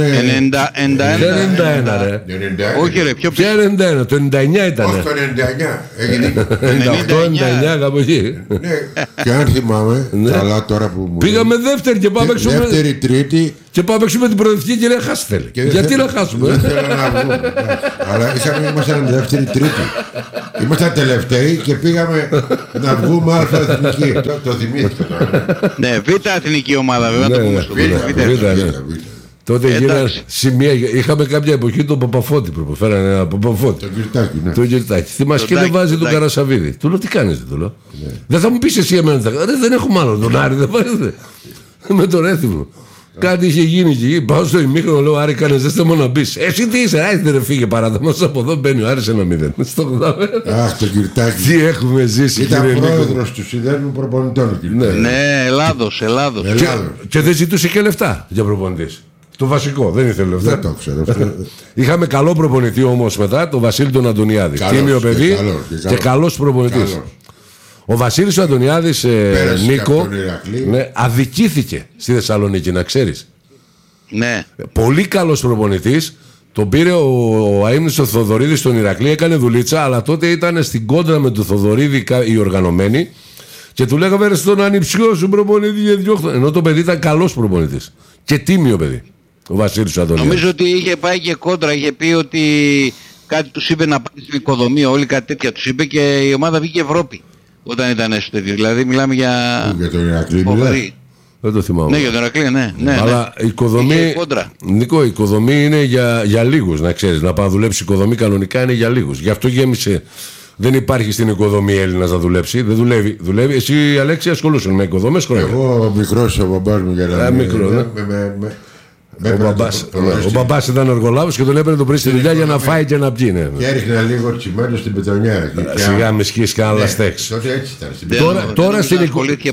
91 ρε. Όχι ρε, πιο πίσω. 91, το 99 ήταν. Όχι το 99. 98-99 κάπου εκεί. Και αν θυμάμαι καλά τώρα που μου. Πήγαμε δεύτερη και πάμε έξω. Δεύτερη, τρίτη. Και πάμε έξω με την προοδευτική και λέει χάσει θέλει. Γιατί να χάσουμε? Δεν θέλω να βγούμε. Αλλά ήμασταν δεύτερη, τρίτη. Ήμασταν τελευταίοι και πήγαμε να βγούμε αλφα εθνική. Το θυμήθηκα τώρα. Ναι, β' εθνική ομάδα βέβαια. Β'. Τότε γίνανε σημεία. Είχαμε κάποια εποχή τον Παπαφώτη που φέρανε ένα Παπαφώτη. Το Κυρτάκι. Θυμάσαι και δεν βάζει τον Καρασαβίδη. Του λέω τι κάνεις, του λέω. Δεν θα μου πεις εσύ εμένα. Δεν έχουμε άλλο τον Άρη, δεν βάζετε. Με τον έθιμο. Κάτι είχε γίνει εκεί. Πάω στο ημίχρονο, λέω Άρη, κάνε ζέστε μόνο να μπει. Εσύ τι είσαι, άιστε ρε φύγε παράτα μας από εδώ. Μπαίνει ο Άρης 1-0. Αχ, το Κυρτάκι. Τι έχουμε ζήσει, ήταν πρόεδρος του Συνδέσμου Προπονητών. Ναι, Ελλάδος. Και δεν ζητούσε και λεφτά για προπονητής. Το βασικό, δεν ήθελε λεφτά. Δεν το ξέρω. Είχαμε καλό προπονητή όμως μετά, τον Βασίλη τον Αντωνιάδη. Τίμιο παιδί και καλός προπονητής. Ο Βασίλης ο Αντωνιάδης, Νίκο, αδικήθηκε στη Θεσσαλονίκη, να ξέρεις. Ναι. Πολύ καλός προπονητής. Τον πήρε ο αείμνης ο Θοδωρίδης στον Ηρακλή, έκανε δουλίτσα, αλλά τότε ήταν στην κόντρα με τον Θοδωρίδη οι οργανωμένοι και του λέγαμε ρε στον ανιψιό σου προπονητή για διώχτω. Ενώ το παιδί ήταν καλός προπονητής και τίμιο παιδί. Ο Βασίλης ο Αντωνιάδης. Νομίζω ότι είχε πάει και κόντρα, είχε πει ότι κάτι τους είπε να πάει στην οικοδομία, όλοι κάτι τέτοια τους είπε και η ομάδα βγήκε Ευρώπη. Όταν ήταν έστω τέτοιο. Δηλαδή μιλάμε για. Για τον Ηρακλή, δεν το θυμάμαι. Ναι, για τον Ηρακλή, ναι. Αλλά η οικοδομή. Νίκο, η οικοδομή είναι για λίγους, να ξέρεις. Να πάει να δουλέψει η οικοδομή κανονικά είναι για λίγους. Γι' αυτό γέμισε. Δεν υπάρχει στην οικοδομή Έλληνας να δουλέψει. Δεν δουλεύει. Εσύ, Αλέξη, ασχολούσαι με οικοδομές χρόνια. Εγώ μικρός ο μπαμπάς μου για να μικρό, ο μπαμπάς ήταν εργολάβος και τον έπαιρνε το πρωί στη δουλειά για να φάει και να πιει. Και έριχνε λίγο τσιμέντο στην πετονιά. Σιγά με σκύς και άλλα στέξ. Τότε έτσι ήταν. Τώρα στην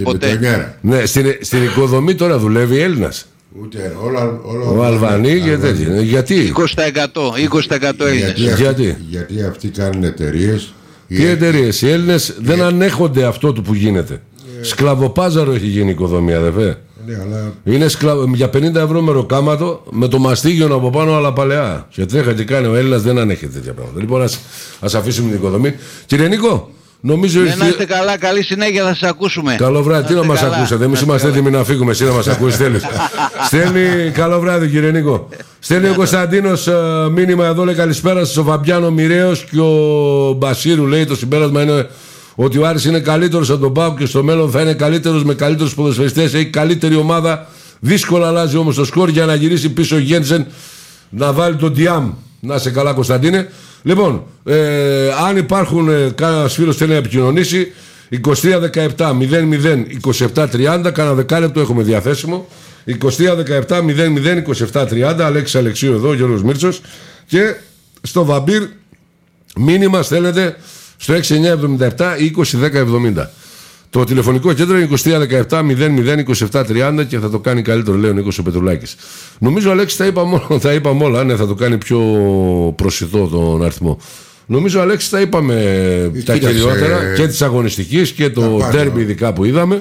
οικοδομή τώρα δουλεύει Έλληνας. Ούτε ο Αλβανί και τέτοια. Γιατί? 20% Έλληνες. Γιατί αυτοί κάνουν εταιρείες. Τι εταιρείες? Οι Έλληνες δεν ανέχονται αυτό που γίνεται. Σκλαβοπάζαρο έχει γίνει η οικοδομή, αδερφέ. Είναι για 50 ευρώ μεροκάματο με το μαστίγιο από πάνω αλλά παλαιά. Και τρέχα και κάνει ο Έλληνας, δεν ανέχεται τέτοια πράγματα. Λοιπόν, ας αφήσουμε την οικοδομή. Κύριε Νίκο, νομίζω. Να είστε καλά, καλή συνέχεια, θα σας ακούσουμε. Καλό βράδυ, τι να μας ακούσετε. Εμείς είμαστε έτοιμοι να φύγουμε. Εσύ να μας ακούσεις, θέλεις. Στέλνει, καλό βράδυ, κύριε Νίκο. Στέλνει ο Κωνσταντίνος μήνυμα εδώ, λέει καλησπέρα σας, ο Φαμπιάνο Μοιραίος και ο Μπασίρου, λέει το συμπέρασμα είναι ότι ο Άρης είναι καλύτερος από τον ΠΑΟΚ και στο μέλλον θα είναι καλύτερος με καλύτερους ποδοσφαιριστές. Έχει καλύτερη ομάδα. Δύσκολα αλλάζει όμως το σκορ για να γυρίσει πίσω ο Γένσεν να βάλει τον Διάμ. Να είσαι καλά, Κωνσταντίνε. Λοιπόν, αν υπάρχουν κανένας φίλος θέλει να επικοινωνήσει, 2317 00 2730, κάνα δεκάλεπτο έχουμε διαθέσιμο. 2317 00 2730, Αλέξης Αλεξίου εδώ, Γιώργος Μίρτσος. Και στο Βαμπύρ μήνυμα στέλνετε στο 6977 201070. Το τηλεφωνικό κέντρο είναι 2317 00 2730 και θα το κάνει καλύτερο, λέει ο Νίκος ο Πετρουλάκης. Νομίζω, Αλέξη, τα είπαμε όλα. Ναι, θα το κάνει πιο προσιτό τον αριθμό. Νομίζω, Αλέξη, τα είπαμε τα κυριότερα και της αγωνιστικής και το ντέρμπι ειδικά που είδαμε.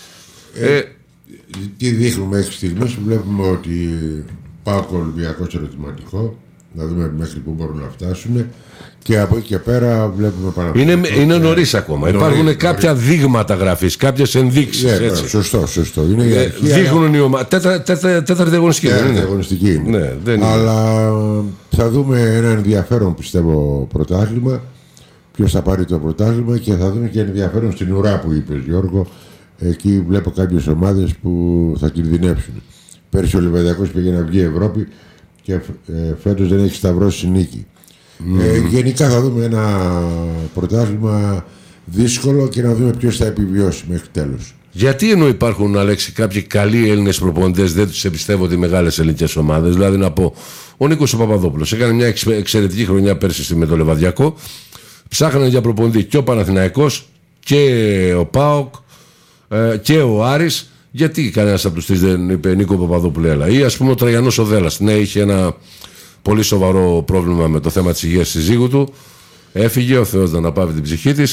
Τι δείχνουμε μέχρι στιγμής? Βλέπουμε ότι πάω Ολυμπιακός ερωτηματικό. Να δούμε μέχρι πού μπορούν να φτάσουν. Και από εκεί και πέρα βλέπουμε Παναθηναϊκό. Είναι νωρίς ακόμα. Υπάρχουν κάποια δείγματα γραφής, κάποιες ενδείξεις. Σωστό. Είναι η αρχή, δείχνουν οι ομάδες. Τέταρτη αγωνιστική. Είναι. Αλλά θα δούμε ένα ενδιαφέρον, πιστεύω, πρωτάθλημα. Ποιος θα πάρει το πρωτάθλημα και θα δούμε και ενδιαφέρον στην ουρά που είπες, Γιώργο. Εκεί βλέπω κάποιες ομάδες που θα κινδυνεύσουν. Πέρσι ο Ολυμπιακός πήγε να βγει Ευρώπη και φέτος δεν έχει σταυρώσει νίκη. Γενικά θα δούμε ένα πρωτάθλημα δύσκολο και να δούμε ποιος θα επιβιώσει μέχρι τέλος. Γιατί ενώ υπάρχουν, Αλέξη, κάποιοι καλοί Έλληνες προπονητές δεν τους εμπιστεύονται οι μεγάλες ελληνικές ομάδες? Δηλαδή να πω, ο Νίκος ο Παπαδόπουλος έκανε μια εξαιρετική χρονιά πέρσι με το Λεβαδιακό. Ψάχνανε για προπονητή και ο Παναθηναϊκός και ο ΠΑΟΚ και ο Άρης. Γιατί κανένας από τους τρεις δεν είπε Νίκο Παπαδόπουλο έλα? Ή ας πούμε ο Τραγιανός ο Δέλλας. Ναι, είχε ένα πολύ σοβαρό πρόβλημα με το θέμα της υγείας της σύζυγου του. Έφυγε, ο Θεός να αναπαύει την ψυχή της.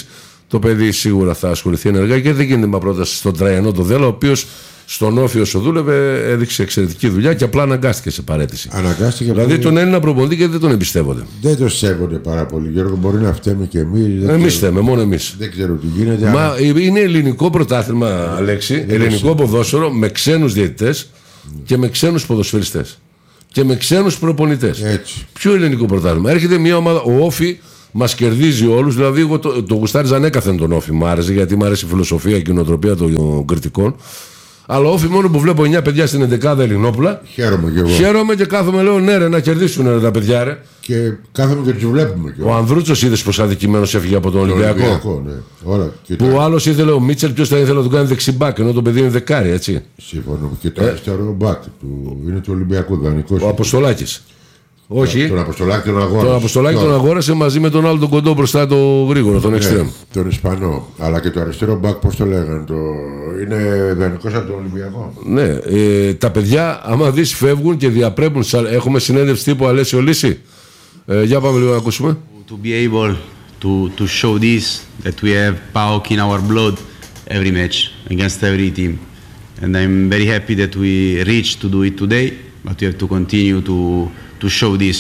το παιδί σίγουρα θα ασχοληθεί ενεργά και δεν γίνεται με πρόταση στον Τραϊανό το Δέλα, ο οποίος στον Όφη όσο δούλευε έδειξε εξαιρετική δουλειά και απλά αναγκάστηκε σε παρέτηση. Δηλαδή τον Έλληνα προπονητή και δεν τον εμπιστεύονται. Δεν το σέβονται πάρα πολύ, Γιώργο. Μπορεί να φταίμε και εμείς. Εμείς φταίμε, μόνο εμείς. Δεν ξέρω τι γίνεται. Μα είναι ελληνικό πρωτάθλημα, Αλέξη. Ελληνικό ποδόσφαιρο με ξένους διαιτητές και με ξένους ποδοσφαιριστές. Και με ξένους προπονητές. Ποιο ελληνικό πρωτάθλημα? Έρχεται μια ομάδα, ο Όφη μας κερδίζει όλους. Δηλαδή, εγώ το γουστάριζα ανέκαθεν τον Όφη. Μ' άρεσε γιατί μ' άρεσε η φιλοσοφία και η νοοτροπία των κριτικών. Αλλά Όφη μόνο που βλέπω 9 παιδιά στην 11η Ελληνόπουλα. Χαίρομαι και εγώ. Χαίρομαι και κάθομαι, λέω ναι, ρε, να κερδίσουν ρε, τα παιδιά, ρε. Και κάθομαι και του βλέπουμε. Ο Ανδρούτσος είδες πως αδικημένος έφυγε από τον Ολυμπιακό. Ναι. Όλα, που ο άλλος ήθελε, ο Μίτσελ, ποιος θα ήθελε να τον κάνει δεξιμπάκ, ενώ το παιδί είναι δεκάρι, έτσι. Σύμφωνο. Και το αριστερό μπακ του είναι του Ολυμπιακού δανεικός. Ο Αποστολάκης. Όχι. Τον Αποστολάκη τον αγόρασε. Τον Αποστολάκη τον αγόρασε μαζί με τον άλλο τον κοντό μπροστά το γρήγορο, τον εξτρέμ. Τον Ισπανό. Αλλά και το αριστερό μπακ, πώς το λέγανε, είναι δανεικός από τον Ολυμπιακό. Ναι. Τα παιδιά, άμα δεις, φεύγουν και διαπρέπουν. Έχουμε συνέντευξη τύπου Αλέσιο Λύση. Για πάμε λίγο να ακούσουμε. To be able to show this, that we have PAOK in our blood every match against every team. And I'm very happy that we reached to do it today, but we have to continue to show this.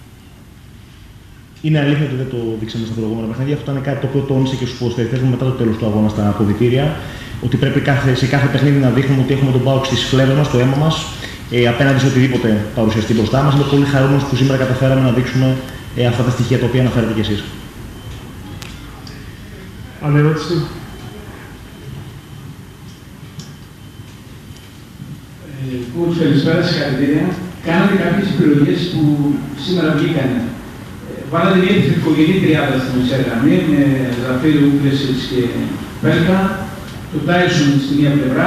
Είναι αλήθεια ότι δεν το δείξαμε στα προηγούμενα παιχνίδια. Αυτό ήταν κάτι το οποίο τόνισε και στους ποδοσφαιριστές μου μετά το τέλος του αγώνα στα αποδυτήρια. Ότι πρέπει σε κάθε παιχνίδι να δείχνουμε ότι έχουμε τον PAOK στις φλέβες μας, στο αίμα μας, απέναντι σε οτιδήποτε παρουσιαστεί μπροστά μας. Είμαι πολύ χαρούμενος που σήμερα καταφέραμε να δείξουμε αυτά τα στοιχεία τα οποία αναφέρετε κι εσείς. Άλλη ερώτηση. Κούτς, καλησπέρα, συγχαρητήρια. Κάνατε κάποιες επιλογές που σήμερα βγήκανε. Βάλατε μια επιθετικογενή τριάδα στην μεσαία γραμμή με Ζαφίρι, Ούγκρεσιτς και Βέλκα, το Τάισον στη μία πλευρά,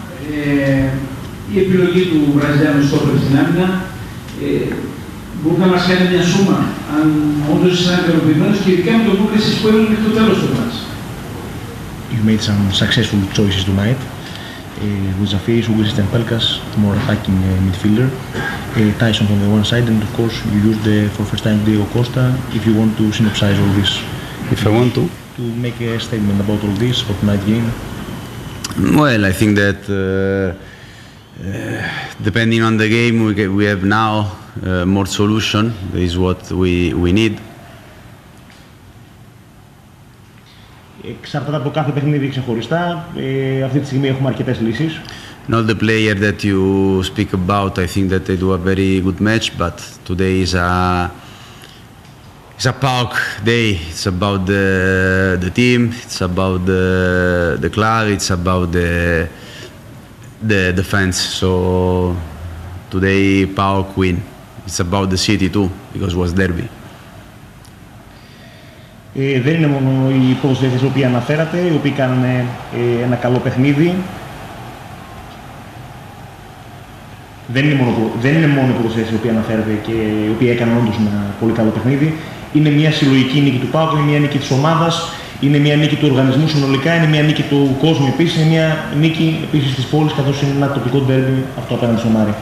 η επιλογή του Βραζιλιάνου στόπερ στην άμυνα. Μπορείτε να μας κάνετε μια σούμα, αν όντως ήσασταν ικανοποιημένος και ειδικά με τον Ούγκρεσιτς που έμεινε μέχρι το τέλος του μάτς. You made some successful choices tonight. With Zafiris, Ugrisic and Pelkas, more attacking midfielder. Tyson on the one side, and of course you used for first time Diego Costa. If you want to synopsize all this, if I want to make a statement about all this for tonight's game. Well, I think that depending on the game we have now, more solution is what we need. Εξαρτάται από κάθε παιχνίδι ξεχωριστά. Αυτή τη στιγμή έχουμε αρκετές λύσεις. Not the player that you speak about. I think that they do a very good match, but today is a PAOK day. It's about the team. It's about the club. It's about the fans. So today PAOK win. It's about the city too, because it was derby. Δεν είναι μόνο οι ποδοσφαιριστές οι οποίοι αναφέρατε, οι οποίοι κάνανε ένα καλό παιχνίδι. Δεν είναι μόνο οι ποδοσφαιριστές οι οποίοι αναφέρατε και οι οποίοι έκαναν όντως ένα πολύ καλό παιχνίδι. Είναι μια συλλογική νίκη του ΠΑΟΚ, είναι μια νίκη της ομάδας, είναι μια νίκη του οργανισμού συνολικά, είναι μια νίκη του κόσμου επίσης, είναι μια νίκη επίσης της πόλης, καθώς είναι ένα τοπικό ντέρμπι αυτό απέναντι στον Άρη.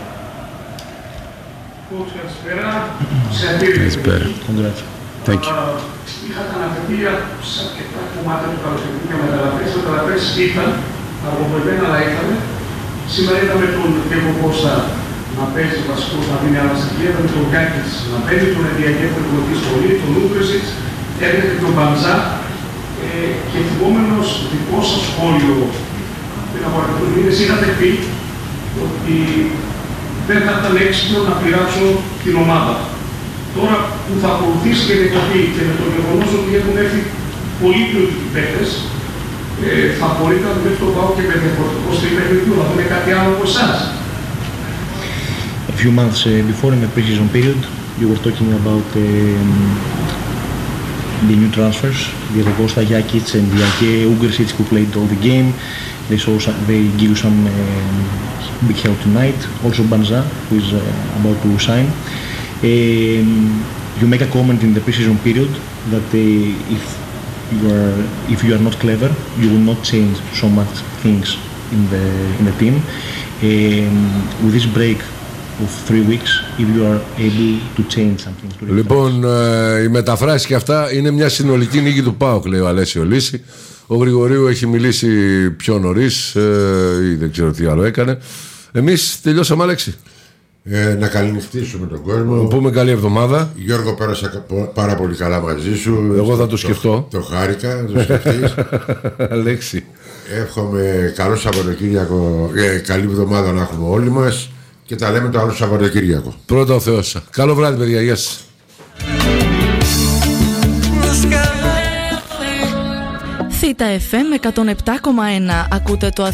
Καλησπέρα. Thank you. Είχατε αναφερθεί σε αρκετά κομμάτια του καλοκαιριού για μεταγραφές. Οι μεταγραφές ήρθαν, αργοπορημένα αλλά ήρθανε. Σήμερα είδαμε τον Διέγκο Κώστα να παίζει βασικός, να δίνει άλλα στοιχεία. Είδαμε τον Γκάκης να παίζει, τον Ενδιακέ που εκπληκτική σχολή, τον Ούγκρεσιτς, έρχεται τον Μπαντζά. Και θυμόμενος δικό σας σχόλιο πριν από αρκετούς μήνες είχατε πει ότι δεν θα ήταν έξυπνο να πειράξω την ομάδα. Τώρα που θα ακολουθήσει και διακοπή και με το γεγονός ότι έχουν έρθει πολύ ποιοτικοί παίκτες, θα μπορείτε να δουλεύει το ΠΑΟΚ και με διαφορετικό στυλ παιχνιδιού, να δούμε κάτι άλλο από εσάς. A few months before in the pre-season period, you were talking about the new transfers, Diego Costa, Jakic and Diake, Ugrisic who played all the game. They give you some big help tonight. Also Banza, who is about to sign. You make a comment in the pre-season period that if you are not clever, you will not change so much things in the team. With this break of 3 weeks, if you are able to change something. Λοιπόν, οι μεταφράσεις και αυτά είναι μια συνολική νίκη του ΠΑΟΚ, λέει ο Αλέσιο Λύση. Ο Γρηγορίου έχει μιλήσει πιο νωρίς ή δεν ξέρω τι άλλο έκανε. Εμείς τελειώσαμε, Αλέξη. Να καληνυχτήσουμε τον κόσμο. Να πούμε καλή εβδομάδα. Γιώργο, πέρασα πάρα πολύ καλά μαζί σου. Εγώ θα το σκεφτώ. Το χάρηκα, το σκεφτείς. Αλέξη. Εύχομαι καλό Σαββατοκύριακο, καλή εβδομάδα να έχουμε όλοι μας και τα λέμε το άλλο Σαββατοκύριακο. Πρώτα ο Θεός. Καλό βράδυ, παιδιά. Γεια σας. Θήτα FM 107,1. Ακούτε το